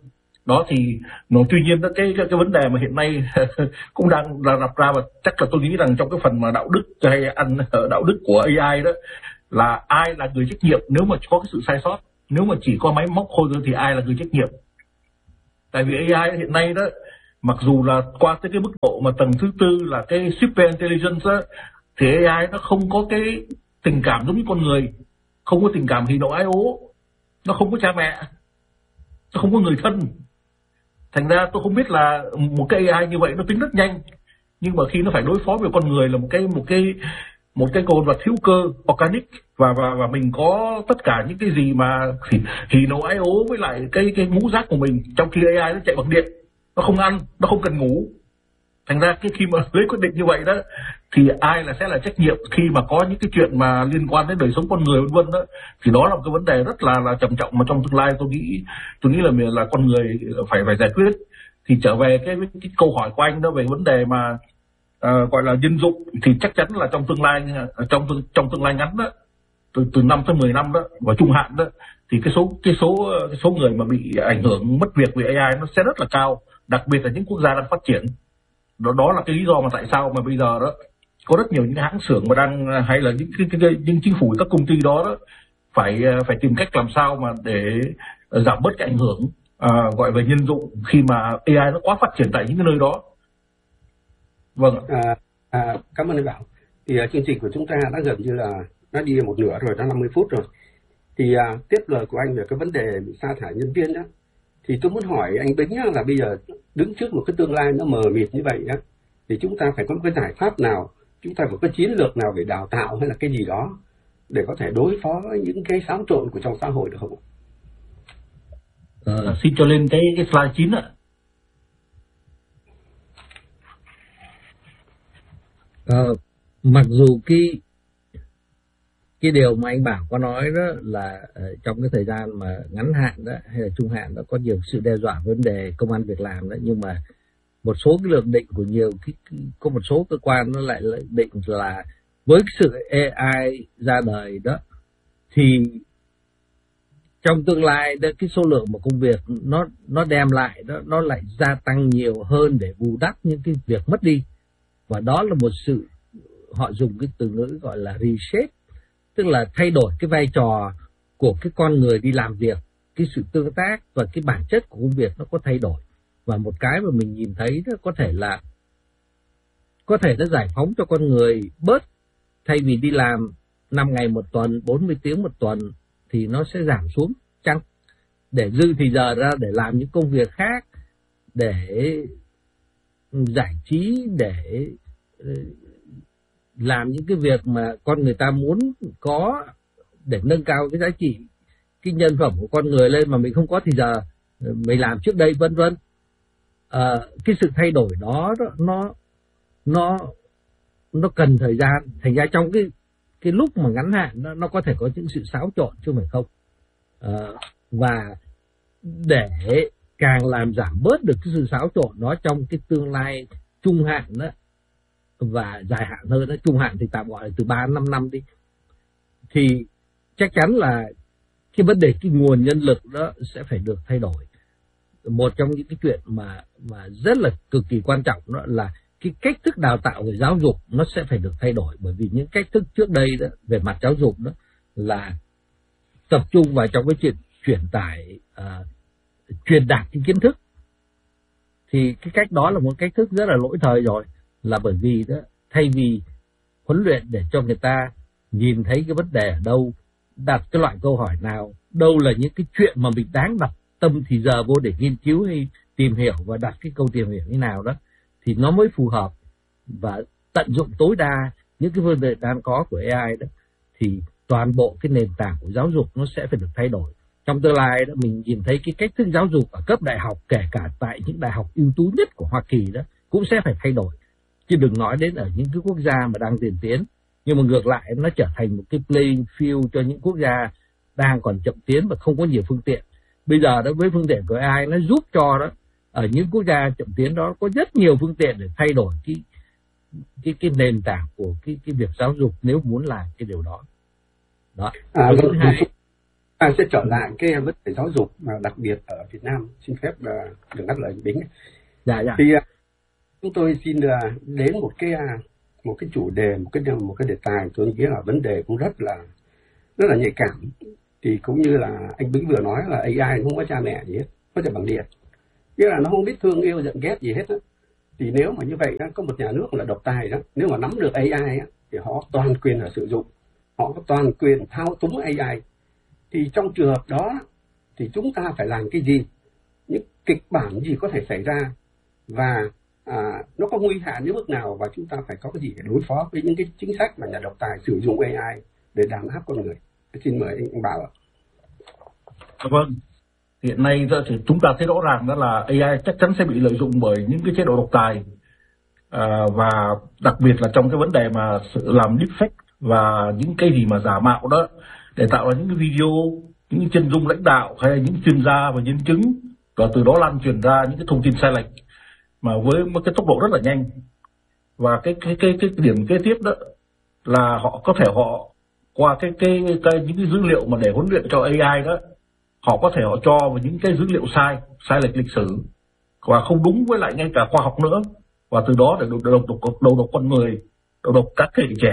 Đó thì tuy nhiên đó, cái vấn đề mà hiện nay cũng đang đặt ra, và chắc là tôi nghĩ rằng trong cái phần mà đạo đức hay đạo đức của AI đó, là ai là người trách nhiệm nếu mà có cái sự sai sót. Nếu mà chỉ có máy móc thôi thì ai là người trách nhiệm? Tại vì AI hiện nay đó, mặc dù là qua tới cái mức độ mà tầng thứ tư là cái super intelligence đó, thì AI nó không có cái tình cảm giống như con người, không có tình cảm hỉ nộ ái ố, nó không có cha mẹ, nó không có người thân. Thành ra tôi không biết là một cái AI như vậy nó tính rất nhanh, nhưng mà khi nó phải đối phó với con người là một cái con vật hữu cơ organic, và mình có tất cả những cái gì mà hỉ nộ ái ố với lại cái ngũ giác của mình, trong khi AI nó chạy bằng điện, nó không ăn, nó không cần ngủ. Thành ra khi mà lấy quyết định như vậy đó, thì ai sẽ là trách nhiệm khi mà có những cái chuyện mà liên quan đến đời sống con người vân vân đó, thì đó là một cái vấn đề rất là trầm trọng mà trong tương lai tôi nghĩ là con người phải giải quyết. Thì trở về cái câu hỏi của anh đó về vấn đề mà gọi là nhân dụng, thì chắc chắn là trong tương lai ngắn đó, từ 5 tới 10 năm đó, và trung hạn đó, thì cái số người mà bị ảnh hưởng mất việc vì AI nó sẽ rất là cao, đặc biệt là những quốc gia đang phát triển. Đó là cái lý do mà tại sao mà bây giờ đó có rất nhiều những hãng xưởng mà đang, hay là những chính phủ, các công ty đó phải tìm cách làm sao mà để giảm bớt cái ảnh hưởng gọi về nhân dụng khi mà AI nó quá phát triển tại những cái nơi đó. Vâng. Cảm ơn anh Bảo. Thì chương trình của chúng ta đã gần như là nó đi một nửa rồi, đã 50 phút rồi. Thì tiếp lời của anh về cái vấn đề bị sa thải nhân viên đó, thì tôi muốn hỏi anh Bính là bây giờ đứng trước một cái tương lai nó mờ mịt như vậy á, thì chúng ta phải có một cái giải pháp nào, chúng ta phải có chiến lược nào để đào tạo hay là cái gì đó để có thể đối phó với những cái xáo trộn của trong xã hội được không? Xin cho lên cái slide 9 ạ. Mặc dù cái điều mà anh Bảo có nói đó là trong cái thời gian mà ngắn hạn đó hay là trung hạn đó có nhiều sự đe dọa vấn đề công ăn việc làm đó, nhưng mà một số cái lượng định của có một số cơ quan nó lại định là với cái sự AI ra đời đó, thì trong tương lai đó, cái số lượng mà công việc nó đem lại đó, nó lại gia tăng nhiều hơn để bù đắp những cái việc mất đi. Và đó là một sự, họ dùng cái từ ngữ gọi là reshape, tức là thay đổi cái vai trò của cái con người đi làm việc, cái sự tương tác và cái bản chất của công việc nó có thay đổi. Và một cái mà mình nhìn thấy đó có thể nó giải phóng cho con người bớt, thay vì đi làm 5 ngày một tuần, 40 tiếng một tuần, thì nó sẽ giảm xuống chăng, để dư thì giờ ra để làm những công việc khác, để giải trí, để làm những cái việc mà con người ta muốn có, để nâng cao cái giá trị, cái nhân phẩm của con người lên mà mình không có thì giờ mình làm trước đây, vân vân. Cái sự thay đổi đó nó cần thời gian. Thành ra trong cái lúc mà ngắn hạn nó có thể có những sự xáo trộn chứ không phải không. Và để càng làm giảm bớt được cái sự xáo trộn đó trong cái tương lai trung hạn đó, và dài hạn hơn đó, trung hạn thì tạm gọi là từ 3-5 năm đi, thì chắc chắn là cái vấn đề cái nguồn nhân lực đó sẽ phải được thay đổi. Một trong những cái chuyện mà rất là cực kỳ quan trọng đó là cái cách thức đào tạo về giáo dục nó sẽ phải được thay đổi, bởi vì những cách thức trước đây đó về mặt giáo dục đó là tập trung vào trong cái chuyện truyền tải, truyền đạt cái kiến thức, thì cái cách đó là một cách thức rất là lỗi thời rồi. Là bởi vì đó, thay vì huấn luyện để cho người ta nhìn thấy cái vấn đề ở đâu, đặt cái loại câu hỏi nào, đâu là những cái chuyện mà mình đáng đặt tâm thì giờ vô để nghiên cứu hay tìm hiểu, và đặt cái câu tìm hiểu như nào đó thì nó mới phù hợp, và tận dụng tối đa những cái vấn đề đang có của AI đó, thì toàn bộ cái nền tảng của giáo dục nó sẽ phải được thay đổi. Trong tương lai đó, mình nhìn thấy cái cách thức giáo dục ở cấp đại học, kể cả tại những đại học ưu tú nhất của Hoa Kỳ đó, cũng sẽ phải thay đổi. Chứ đừng nói đến ở những cái quốc gia mà đang tiến tiến. Nhưng mà ngược lại nó trở thành một cái playing field cho những quốc gia đang còn chậm tiến và không có nhiều phương tiện. Bây giờ đó, với phương tiện của AI nó giúp cho đó, ở những quốc gia chậm tiến đó có rất nhiều phương tiện để thay đổi cái nền tảng của cái việc giáo dục nếu muốn làm cái điều đó. Đó. Vâng, Sẽ trở lại cái vấn đề giáo dục mà đặc biệt ở Việt Nam, xin phép được ngắt lời Bính. Dạ. Thì chúng tôi xin đến một cái chủ đề, một cái đề tài tôi nghĩ là vấn đề cũng rất là nhạy cảm. Thì cũng như là anh Bính vừa nói là AI không có cha mẹ gì hết, có thể bằng điện, nghĩa là nó không biết thương yêu giận ghét gì hết đó. Thì nếu mà như vậy đó, có một nhà nước là độc tài đó, nếu mà nắm được AI đó, thì họ toàn quyền là sử dụng, họ có toàn quyền thao túng AI. Thì trong trường hợp đó thì chúng ta phải làm cái gì, những kịch bản gì có thể xảy ra, và nó có nguy hại đến mức nào, và chúng ta phải có cái gì để đối phó với những cái chính sách mà nhà độc tài sử dụng AI để đàn áp con người. Xin mời anh Bảo ạ. Vâng, hiện nay thì chúng ta thấy rõ ràng đó là AI chắc chắn sẽ bị lợi dụng bởi những cái chế độ độc tài, và đặc biệt là trong cái vấn đề mà làm deepfake và những cái gì mà giả mạo đó để tạo ra những cái video, những cái chân dung lãnh đạo hay là những chuyên gia và nhân chứng, và từ đó lan truyền ra những cái thông tin sai lệch mà với một cái tốc độ rất là nhanh. Và cái điểm kế tiếp đó là họ có thể qua những cái dữ liệu mà để huấn luyện cho AI đó, họ có thể họ cho vào những cái dữ liệu sai lệch lịch sử và không đúng với lại ngay cả khoa học nữa, và từ đó để đầu độc con người, đầu độc các thế hệ trẻ.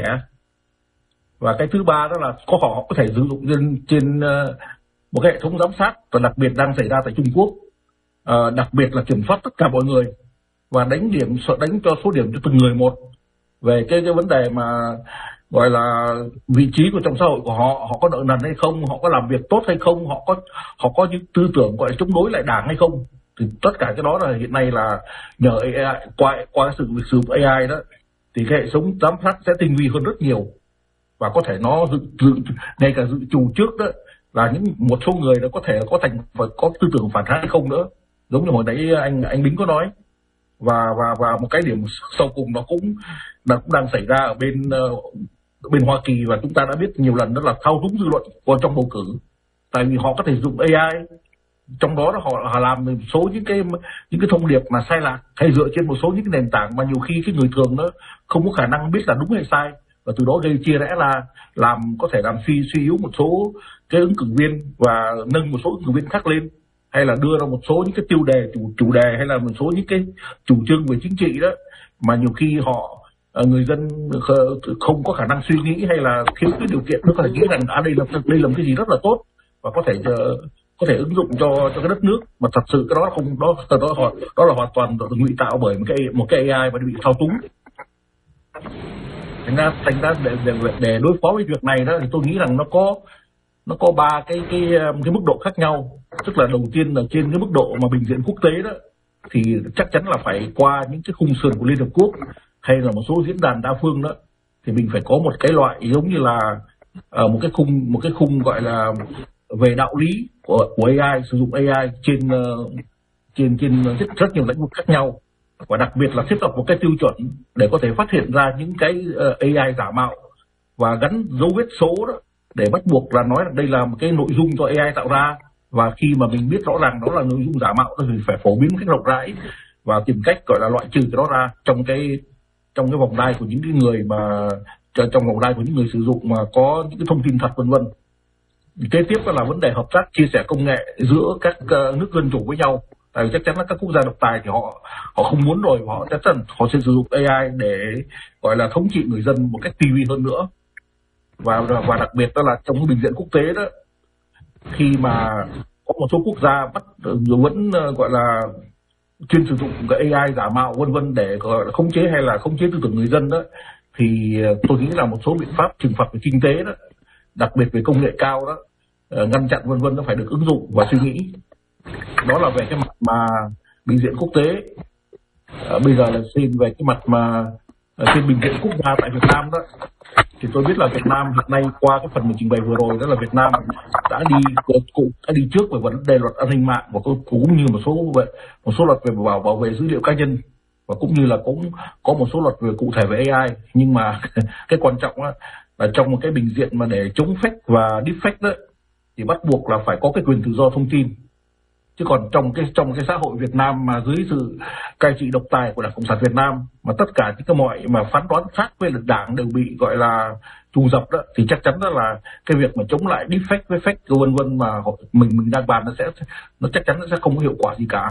Và cái thứ ba đó là họ có thể sử dụng trên một cái hệ thống giám sát, và đặc biệt đang xảy ra tại Trung Quốc, đặc biệt là kiểm soát tất cả mọi người và đánh cho số điểm cho từng người một về cái vấn đề mà gọi là vị trí của trong xã hội của họ có nợ nần hay không, họ có làm việc tốt hay không, họ có những tư tưởng gọi là chống đối lại đảng hay không. Thì tất cả cái đó là hiện nay là nhờ AI, qua sự sử dụng AI đó, thì cái hệ thống giám sát sẽ tinh vi hơn rất nhiều, và có thể nó ngay cả dự trù trước đó là một số người đó có thể có tư tưởng phản kháng hay không nữa, giống như hồi nãy anh Bính có nói. Và một cái điểm sau cùng nó cũng đang xảy ra ở bên Hoa Kỳ, và chúng ta đã biết nhiều lần, đó là thao túng dư luận trong bầu cử. Tại vì họ có thể dùng AI, trong đó họ làm một số những cái thông điệp mà sai lạc, hay dựa trên một số những cái nền tảng mà nhiều khi cái người thường đó không có khả năng biết là đúng hay sai, và từ đó gây chia rẽ, là có thể làm suy yếu một số cái ứng cử viên và nâng một số ứng cử viên khác lên, hay là đưa ra một số những cái tiêu đề chủ đề, hay là một số những cái chủ trương về chính trị đó mà nhiều khi người dân không có khả năng suy nghĩ, hay là thiếu cái điều kiện, nó có thể nghĩ rằng đây là một cái gì rất là tốt và có thể ứng dụng cho cái đất nước, mà thật sự cái đó là hoàn toàn ngụy tạo bởi một cái AI mà bị thao túng. Thành ra để đối phó với việc này đó, thì tôi nghĩ rằng nó có ba cái mức độ khác nhau. Tức là đầu tiên là trên cái mức độ mà bình diện quốc tế đó, thì chắc chắn là phải qua những cái khung sườn của Liên Hợp Quốc hay là một số diễn đàn đa phương đó, thì mình phải có một cái loại giống như là một cái khung gọi là về đạo lý của AI, sử dụng AI trên rất nhiều lĩnh vực khác nhau, và đặc biệt là thiết lập một cái tiêu chuẩn để có thể phát hiện ra những cái AI giả mạo và gắn dấu vết số đó, để bắt buộc là nói là đây là một cái nội dung do AI tạo ra. Và khi mà mình biết rõ ràng đó là nội dung giả mạo thì phải phổ biến một cách rộng rãi và tìm cách gọi là loại trừ cái đó ra trong cái vòng đai của những cái người mà trong vòng đai của những người sử dụng mà có những cái thông tin thật, vân vân. Kế tiếp là vấn đề hợp tác chia sẻ công nghệ giữa các nước dân chủ với nhau. Tại vì chắc chắn là các quốc gia độc tài thì họ không muốn rồi, họ chắc chắn họ sẽ sử dụng AI để gọi là thống trị người dân một cách tinh vi hơn nữa. Và đặc biệt đó là trong cái bình diện quốc tế đó, khi mà có một số quốc gia vẫn gọi là chuyên sử dụng cái AI giả mạo vân vân để gọi là khống chế hay là khống chế tư tưởng người dân đó, thì tôi nghĩ là một số biện pháp trừng phạt về kinh tế đó, đặc biệt về công nghệ cao đó, ngăn chặn vân vân, nó phải được ứng dụng và suy nghĩ. Đó là về cái mặt mà bình diện quốc tế. Bây giờ là xin về cái mặt mà trên bình diện quốc gia tại Việt Nam đó, thì tôi biết là Việt Nam hiện nay qua cái phần mình trình bày vừa rồi đó là Việt Nam đã đi trước về vấn đề luật an ninh mạng, và cũng như một số luật về bảo vệ dữ liệu cá nhân, và cũng như là cũng có một số luật về cụ thể về AI. Nhưng mà cái quan trọng là trong một cái bình diện mà để chống fake và deepfake đó, thì bắt buộc là phải có cái quyền tự do thông tin. Chứ còn trong cái xã hội Việt Nam mà dưới sự cai trị độc tài của Đảng Cộng sản Việt Nam, mà tất cả những cái mọi mà phán đoán khác với lực đảng đều bị gọi là trù dập đó, thì chắc chắn đó là cái việc mà chống lại deepfake với fake vân vân mà mình đang bàn nó chắc chắn nó sẽ không có hiệu quả gì cả.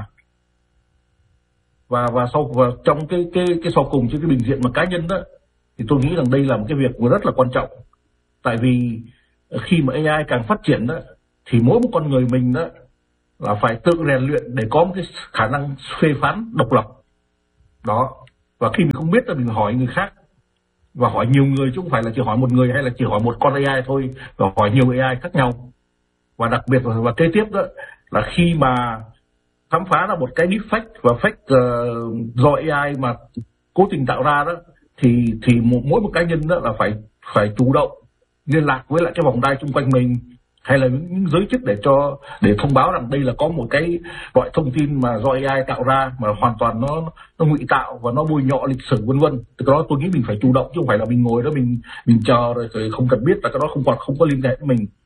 Và trong cái sau cùng trên cái bình diện mà cá nhân đó, thì tôi nghĩ rằng đây là một cái việc rất là quan trọng. Tại vì khi mà AI càng phát triển đó, thì mỗi một con người mình đó là phải tự rèn luyện để có một cái khả năng phê phán độc lập đó. Và khi mình không biết là mình hỏi người khác, và hỏi nhiều người chứ không phải là chỉ hỏi một người hay là chỉ hỏi một con AI thôi, và hỏi nhiều AI khác nhau. Và đặc biệt và kế tiếp đó là khi mà khám phá ra một cái deepfake và fake do AI mà cố tình tạo ra đó, thì mỗi một cá nhân đó là phải chủ động liên lạc với lại cái vòng đai xung quanh mình, hay là những giới chức để thông báo rằng đây là có một cái loại thông tin mà do AI tạo ra mà hoàn toàn nó ngụy tạo và nó bôi nhọ lịch sử vân vân. Từ đó tôi nghĩ mình phải chủ động chứ không phải là mình ngồi đó mình chờ rồi không cần biết là cái đó không có liên hệ với mình.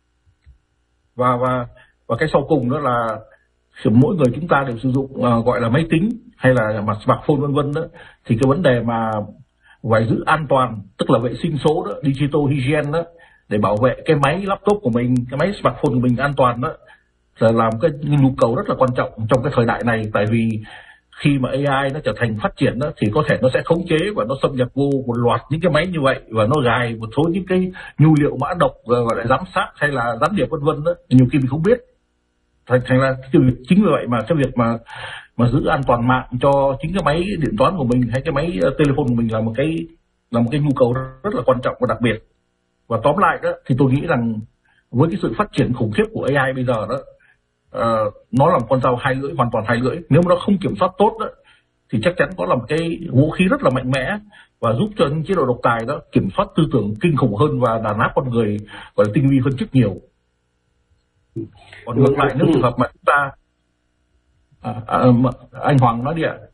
Và cái sau cùng đó là mỗi người chúng ta đều sử dụng gọi là máy tính hay là smartphone vân vân đó, thì cái vấn đề mà phải giữ an toàn, tức là vệ sinh số đó, digital hygiene đó, để bảo vệ cái máy laptop của mình, cái máy smartphone của mình an toàn đó, là làm cái nhu cầu rất là quan trọng trong cái thời đại này. Tại vì khi mà AI nó trở thành phát triển đó, thì có thể nó sẽ khống chế và nó xâm nhập vô một loạt những cái máy như vậy, và nó gài một số những cái nhu liệu mã độc gọi là giám sát hay là gián điệp vân vân đó, nhiều khi mình không biết. Thành là chính vì vậy mà cái việc mà giữ an toàn mạng cho chính cái máy điện toán của mình hay cái máy telephone của mình là một cái nhu cầu rất là quan trọng và đặc biệt. Và tóm lại đó thì tôi nghĩ rằng với cái sự phát triển khủng khiếp của AI bây giờ đó, nó là một con dao hai lưỡi, hoàn toàn hai lưỡi. Nếu mà nó không kiểm soát tốt đó, thì chắc chắn có là một cái vũ khí rất là mạnh mẽ và giúp cho những chế độ độc tài đó kiểm soát tư tưởng kinh khủng hơn và đàn áp con người gọi là tinh vi hơn rất nhiều. Còn ngược lại, nếu trường hợp mà chúng ta anh Hoàng nói đi ạ.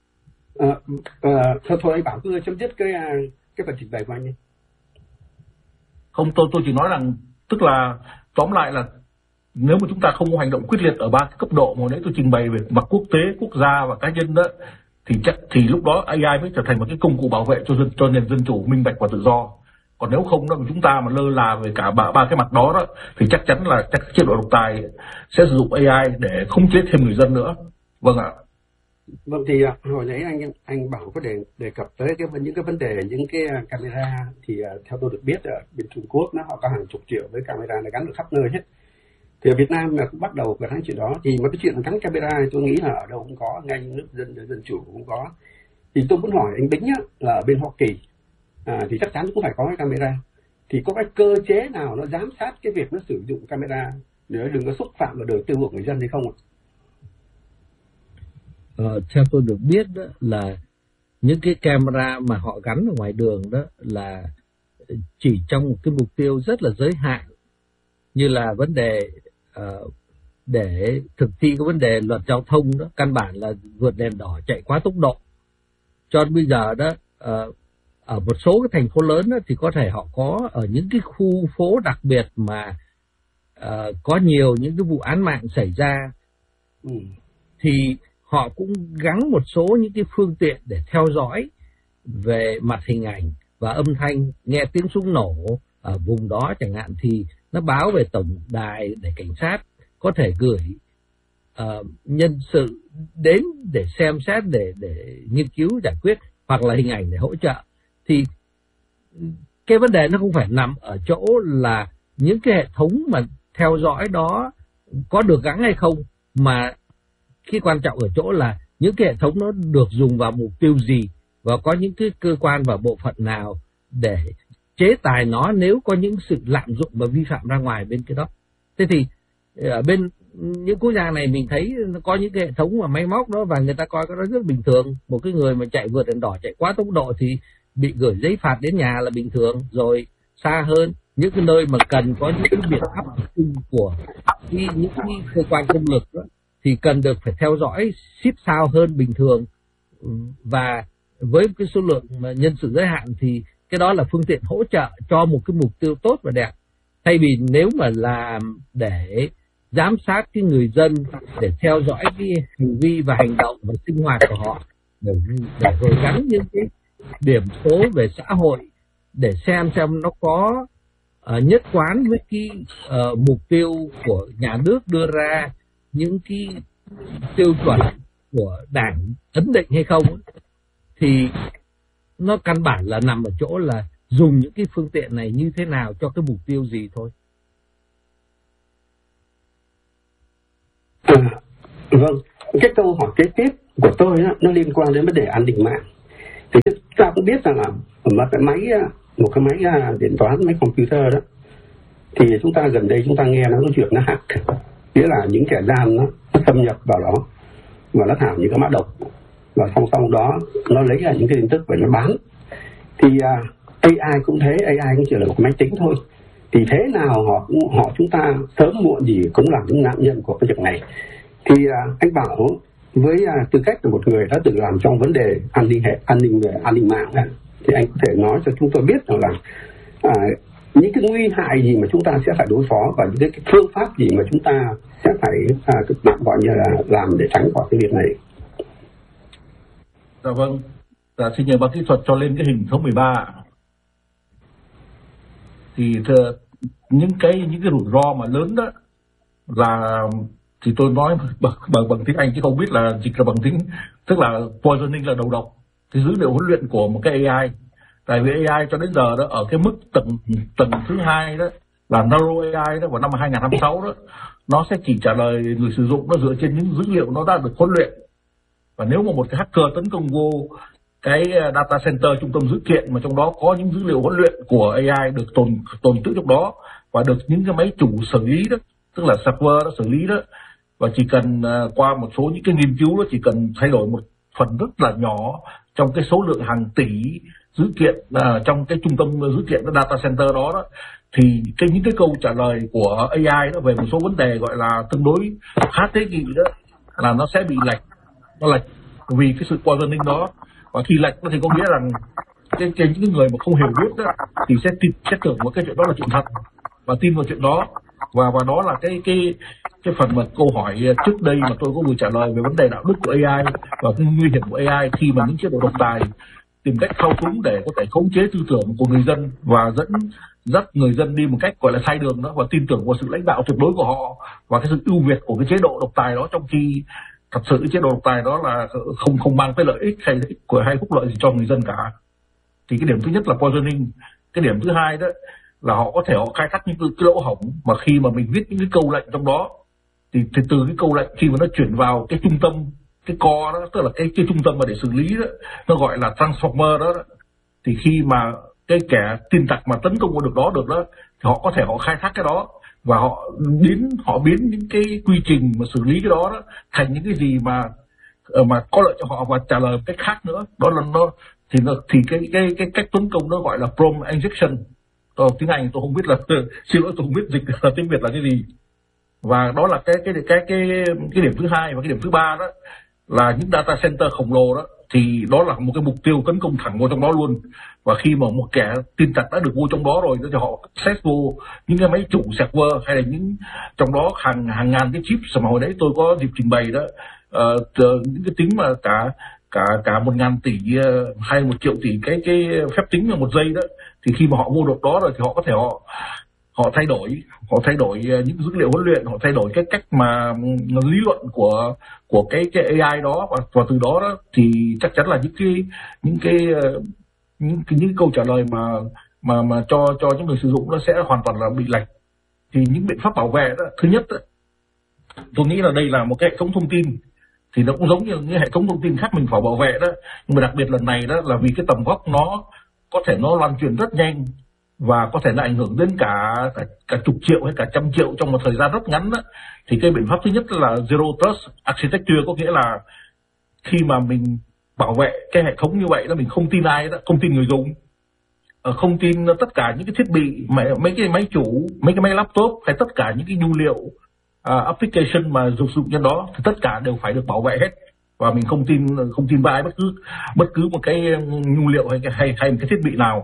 Thôi anh Bảo cứ chấm dứt cái phần trình bày của anh đi. Không, tôi chỉ nói rằng tức là tóm lại là nếu mà chúng ta không có hành động quyết liệt ở ba cái cấp độ mà nãy tôi trình bày về mặt quốc tế, quốc gia và cá nhân đó, thì lúc đó AI mới trở thành một cái công cụ bảo vệ cho nền dân chủ, minh bạch và tự do. Còn nếu không đó, chúng ta mà lơ là về cả ba cái mặt đó thì chắc chắn là các chế độ độc tài sẽ sử dụng AI để khống chế thêm người dân nữa. Vâng ạ. Vâng, thì hồi nãy anh Bảo có đề cập tới những cái vấn đề những cái camera, thì theo tôi được biết ở bên Trung Quốc họ có hàng chục triệu với camera này gắn ở khắp nơi hết. Thì ở Việt Nam là cũng bắt đầu cái chuyện đó, thì mà cái chuyện gắn camera tôi nghĩ là ở đâu cũng có, ngay nước dân chủ cũng có. Thì tôi muốn hỏi anh Bính là ở bên Hoa Kỳ thì chắc chắn cũng phải có cái camera, thì có cái cơ chế nào nó giám sát cái việc nó sử dụng camera để đừng có xúc phạm vào đời tư của người dân hay không ạ? Theo tôi được biết đó, là những cái camera mà họ gắn ở ngoài đường đó là chỉ trong một cái mục tiêu rất là giới hạn, như là vấn đề để thực thi cái vấn đề luật giao thông đó, căn bản là vượt đèn đỏ chạy quá tốc độ. Cho đến bây giờ đó, ở một số cái thành phố lớn đó, thì có thể họ có ở những cái khu phố đặc biệt mà có nhiều những cái vụ án mạng xảy ra, thì họ cũng gắn một số những cái phương tiện để theo dõi về mặt hình ảnh và âm thanh, nghe tiếng súng nổ ở vùng đó chẳng hạn thì nó báo về tổng đài để cảnh sát có thể gửi nhân sự đến để xem xét, để nghiên cứu giải quyết, hoặc là hình ảnh để hỗ trợ. Thì cái vấn đề nó không phải nằm ở chỗ là những cái hệ thống mà theo dõi đó có được gắn hay không, mà cái quan trọng ở chỗ là những cái hệ thống nó được dùng vào mục tiêu gì và có những cái cơ quan và bộ phận nào để chế tài nó nếu có những sự lạm dụng và vi phạm ra ngoài bên cái đó. Thế thì ở bên những quốc gia này mình thấy nó có những cái hệ thống mà máy móc đó, và người ta coi cái đó rất bình thường. Một cái người mà chạy vượt đèn đỏ, chạy quá tốc độ thì bị gửi giấy phạt đến nhà là bình thường. Rồi xa hơn, những cái nơi mà cần có những cái biện pháp của những cái cơ quan công lực đó, thì cần được phải theo dõi xít sao hơn bình thường. Và với cái số lượng mà nhân sự giới hạn thì cái đó là phương tiện hỗ trợ cho một cái mục tiêu tốt và đẹp. Thay vì nếu mà làm để giám sát cái người dân để theo dõi cái hành vi và hành động và sinh hoạt của họ, để rồi gắn những cái điểm số về xã hội để xem nó có nhất quán với cái mục tiêu của nhà nước đưa ra, những cái tiêu chuẩn của Đảng ấn định hay không. Thì nó căn bản là nằm ở chỗ là dùng những cái phương tiện này như thế nào cho cái mục tiêu gì thôi. Vâng, cái câu hỏi kế tiếp của tôi đó, nó liên quan đến vấn đề an ninh mạng. Thì chúng ta cũng biết rằng là một cái máy điện toán, máy computer đó, thì chúng ta gần đây chúng ta nghe nó có chuyện nó hack, nghĩa là những kẻ gian nó xâm nhập vào đó và nó thả những cái mã độc, và song song đó nó lấy ra những cái tin tức và nó bán. Thì AI cũng thế, AI cũng chỉ là một máy tính thôi. Thì thế nào chúng ta sớm muộn gì cũng là những nạn nhân của cái việc này. Thì anh Bảo với tư cách là một người đã từng làm trong vấn đề an ninh mạng này, thì anh có thể nói cho chúng tôi biết rằng là những cái nguy hại gì mà chúng ta sẽ phải đối phó, và những cái phương pháp gì mà chúng ta sẽ phải gọi như là làm để tránh khỏi cái việc này. Dạ vâng, xin nhờ ban kỹ thuật cho lên cái hình số 13. Thì những cái rủi ro mà lớn đó là, thì tôi nói bằng tiếng Anh chứ không biết là dịch là bằng tiếng, tức là poisoning là đầu độc cái dữ liệu huấn luyện của một cái AI. Tại vì AI cho đến giờ đó ở cái mức tầng thứ 2 đó là Narrow AI đó, vào năm 2026 đó, nó sẽ chỉ trả lời người sử dụng nó dựa trên những dữ liệu nó đã được huấn luyện. Và nếu mà một cái hacker tấn công vô cái data center, trung tâm dữ kiện mà trong đó có những dữ liệu huấn luyện của AI được tồn trữ trong đó, và được những cái máy chủ xử lý đó, tức là server nó xử lý đó, và chỉ cần qua một số những cái nghiên cứu đó, chỉ cần thay đổi một phần rất là nhỏ trong cái số lượng hàng tỷ dữ kiện trong cái trung tâm dữ kiện, cái data center đó, thì những cái câu trả lời của AI đó về một số vấn đề gọi là tương đối khá tế nhị đó là nó sẽ bị lệch, nó lệch vì cái sự poisoning đó. Và khi lệch thì có nghĩa rằng những người mà không hiểu biết đó thì sẽ tưởng một cái chuyện đó là chuyện thật và tin vào chuyện đó. Và đó là cái phần mà câu hỏi trước đây mà tôi có vừa trả lời về vấn đề đạo đức của AI và cái nguy hiểm của AI khi mà những chế độ độc tài tìm cách thao túng để có thể khống chế tư tưởng của người dân và dắt người dân đi một cách gọi là sai đường đó, và tin tưởng vào sự lãnh đạo tuyệt đối của họ và cái sự ưu việt của cái chế độ độc tài đó, trong khi thật sự cái chế độ độc tài đó là không mang tới lợi ích hay phúc lợi gì cho người dân cả. Thì cái điểm thứ nhất là poisoning. Cái điểm thứ hai đó là họ có thể khai thác những cái lỗ hổng mà khi mà mình viết những cái câu lệnh trong đó, thì từ cái câu lệnh khi mà nó chuyển vào cái trung tâm, cái core đó, tức là cái trung tâm mà để xử lý đó, nó gọi là transformer đó, thì khi mà cái kẻ tin tặc mà tấn công vào được đó thì họ có thể khai thác cái đó và họ biến những cái quy trình mà xử lý cái đó thành những cái gì mà có lợi cho họ và trả lời một cách khác nữa. Đó là thì cái cách tấn công nó gọi là prompt injection. Tiếng Anh tôi không biết là xin lỗi, tôi không biết dịch là tiếng Việt là cái gì. Và đó là cái điểm thứ hai. Và cái điểm thứ ba đó là những data center khổng lồ đó, thì đó là một cái mục tiêu tấn công thẳng vào trong đó luôn. Và khi mà một kẻ tin tặc đã được vô trong đó rồi thì họ access vô những cái máy chủ server hay là những trong đó hàng ngàn cái chip mà hồi đấy tôi có dịp trình bày đó, những cái tính mà cả 1.000 tỷ hay 1 triệu tỷ cái phép tính là một giây đó, thì khi mà họ vô được đó rồi thì họ có thể họ thay đổi những dữ liệu huấn luyện, họ thay đổi cái cách mà lý luận của cái AI đó, và từ đó thì chắc chắn là những câu trả lời mà cho những người sử dụng nó sẽ hoàn toàn là bị lệch. Thì những biện pháp bảo vệ đó, thứ nhất đó, tôi nghĩ là đây là một cái hệ thống thông tin, thì nó cũng giống như những hệ thống thông tin khác mình phải bảo vệ đó, nhưng mà đặc biệt lần này đó là vì cái tầm vóc nó có thể nó lan truyền rất nhanh và có thể là ảnh hưởng đến cả chục triệu hay cả trăm triệu trong một thời gian rất ngắn đó. Thì cái biện pháp thứ nhất là Zero Trust Architecture, có nghĩa là khi mà mình bảo vệ cái hệ thống như vậy đó, mình không tin ai đó, không tin người dùng, không tin tất cả những cái thiết bị, mấy cái máy chủ, mấy cái máy laptop hay tất cả những cái nhu liệu application mà dùng sử dụng trên đó thì tất cả đều phải được bảo vệ hết. Và mình không tin vào ai bất cứ một cái nhu liệu hay một cái thiết bị nào.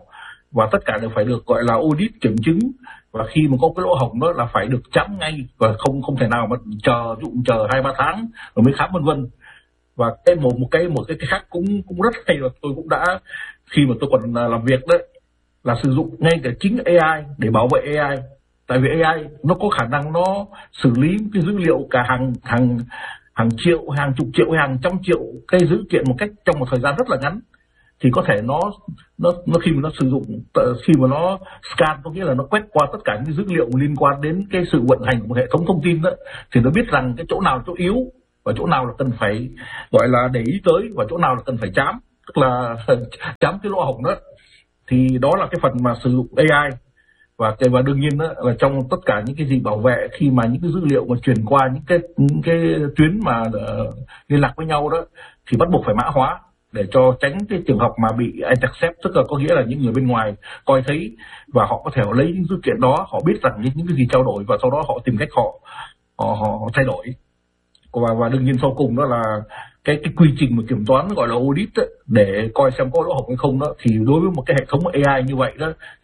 và tất cả đều phải được gọi là audit kiểm chứng, và khi mà có cái lỗ hổng đó là phải được chấm ngay và không thể nào mà chờ 2-3 tháng rồi mới khám vân vân. Và một cái khác cũng rất hay là tôi cũng đã, khi mà tôi còn làm việc đấy, là sử dụng ngay cả chính AI để bảo vệ AI. Tại vì AI nó có khả năng nó xử lý cái dữ liệu cả hàng triệu, hàng chục triệu, hàng trăm triệu cái dữ kiện một cách trong một thời gian rất là ngắn. Thì có thể nó khi mà nó sử dụng, khi mà nó scan, có nghĩa là nó quét qua tất cả những dữ liệu liên quan đến cái sự vận hành của một hệ thống thông tin đó, thì nó biết rằng cái chỗ nào là chỗ yếu và chỗ nào là cần phải gọi là để ý tới và chỗ nào là cần phải chám, tức là chám cái lỗ hổng đó. Thì đó là cái phần mà sử dụng AI. Và đương nhiên đó là trong tất cả những cái gì bảo vệ, khi mà những cái dữ liệu mà truyền qua những cái tuyến mà liên lạc với nhau đó, thì bắt buộc phải mã hóa để cho tránh cái trường hợp mà bị intercept, tức là có nghĩa là những người bên ngoài coi thấy và họ có thể lấy những dữ kiện đó, họ biết rằng những cái gì trao đổi và sau đó họ tìm cách họ thay đổi. Và đương nhiên sau cùng đó là cái quy trình mà kiểm toán gọi là audit ấy, để coi xem có lỗ hổng hay không đó, thì đối với một cái hệ thống AI như vậy đó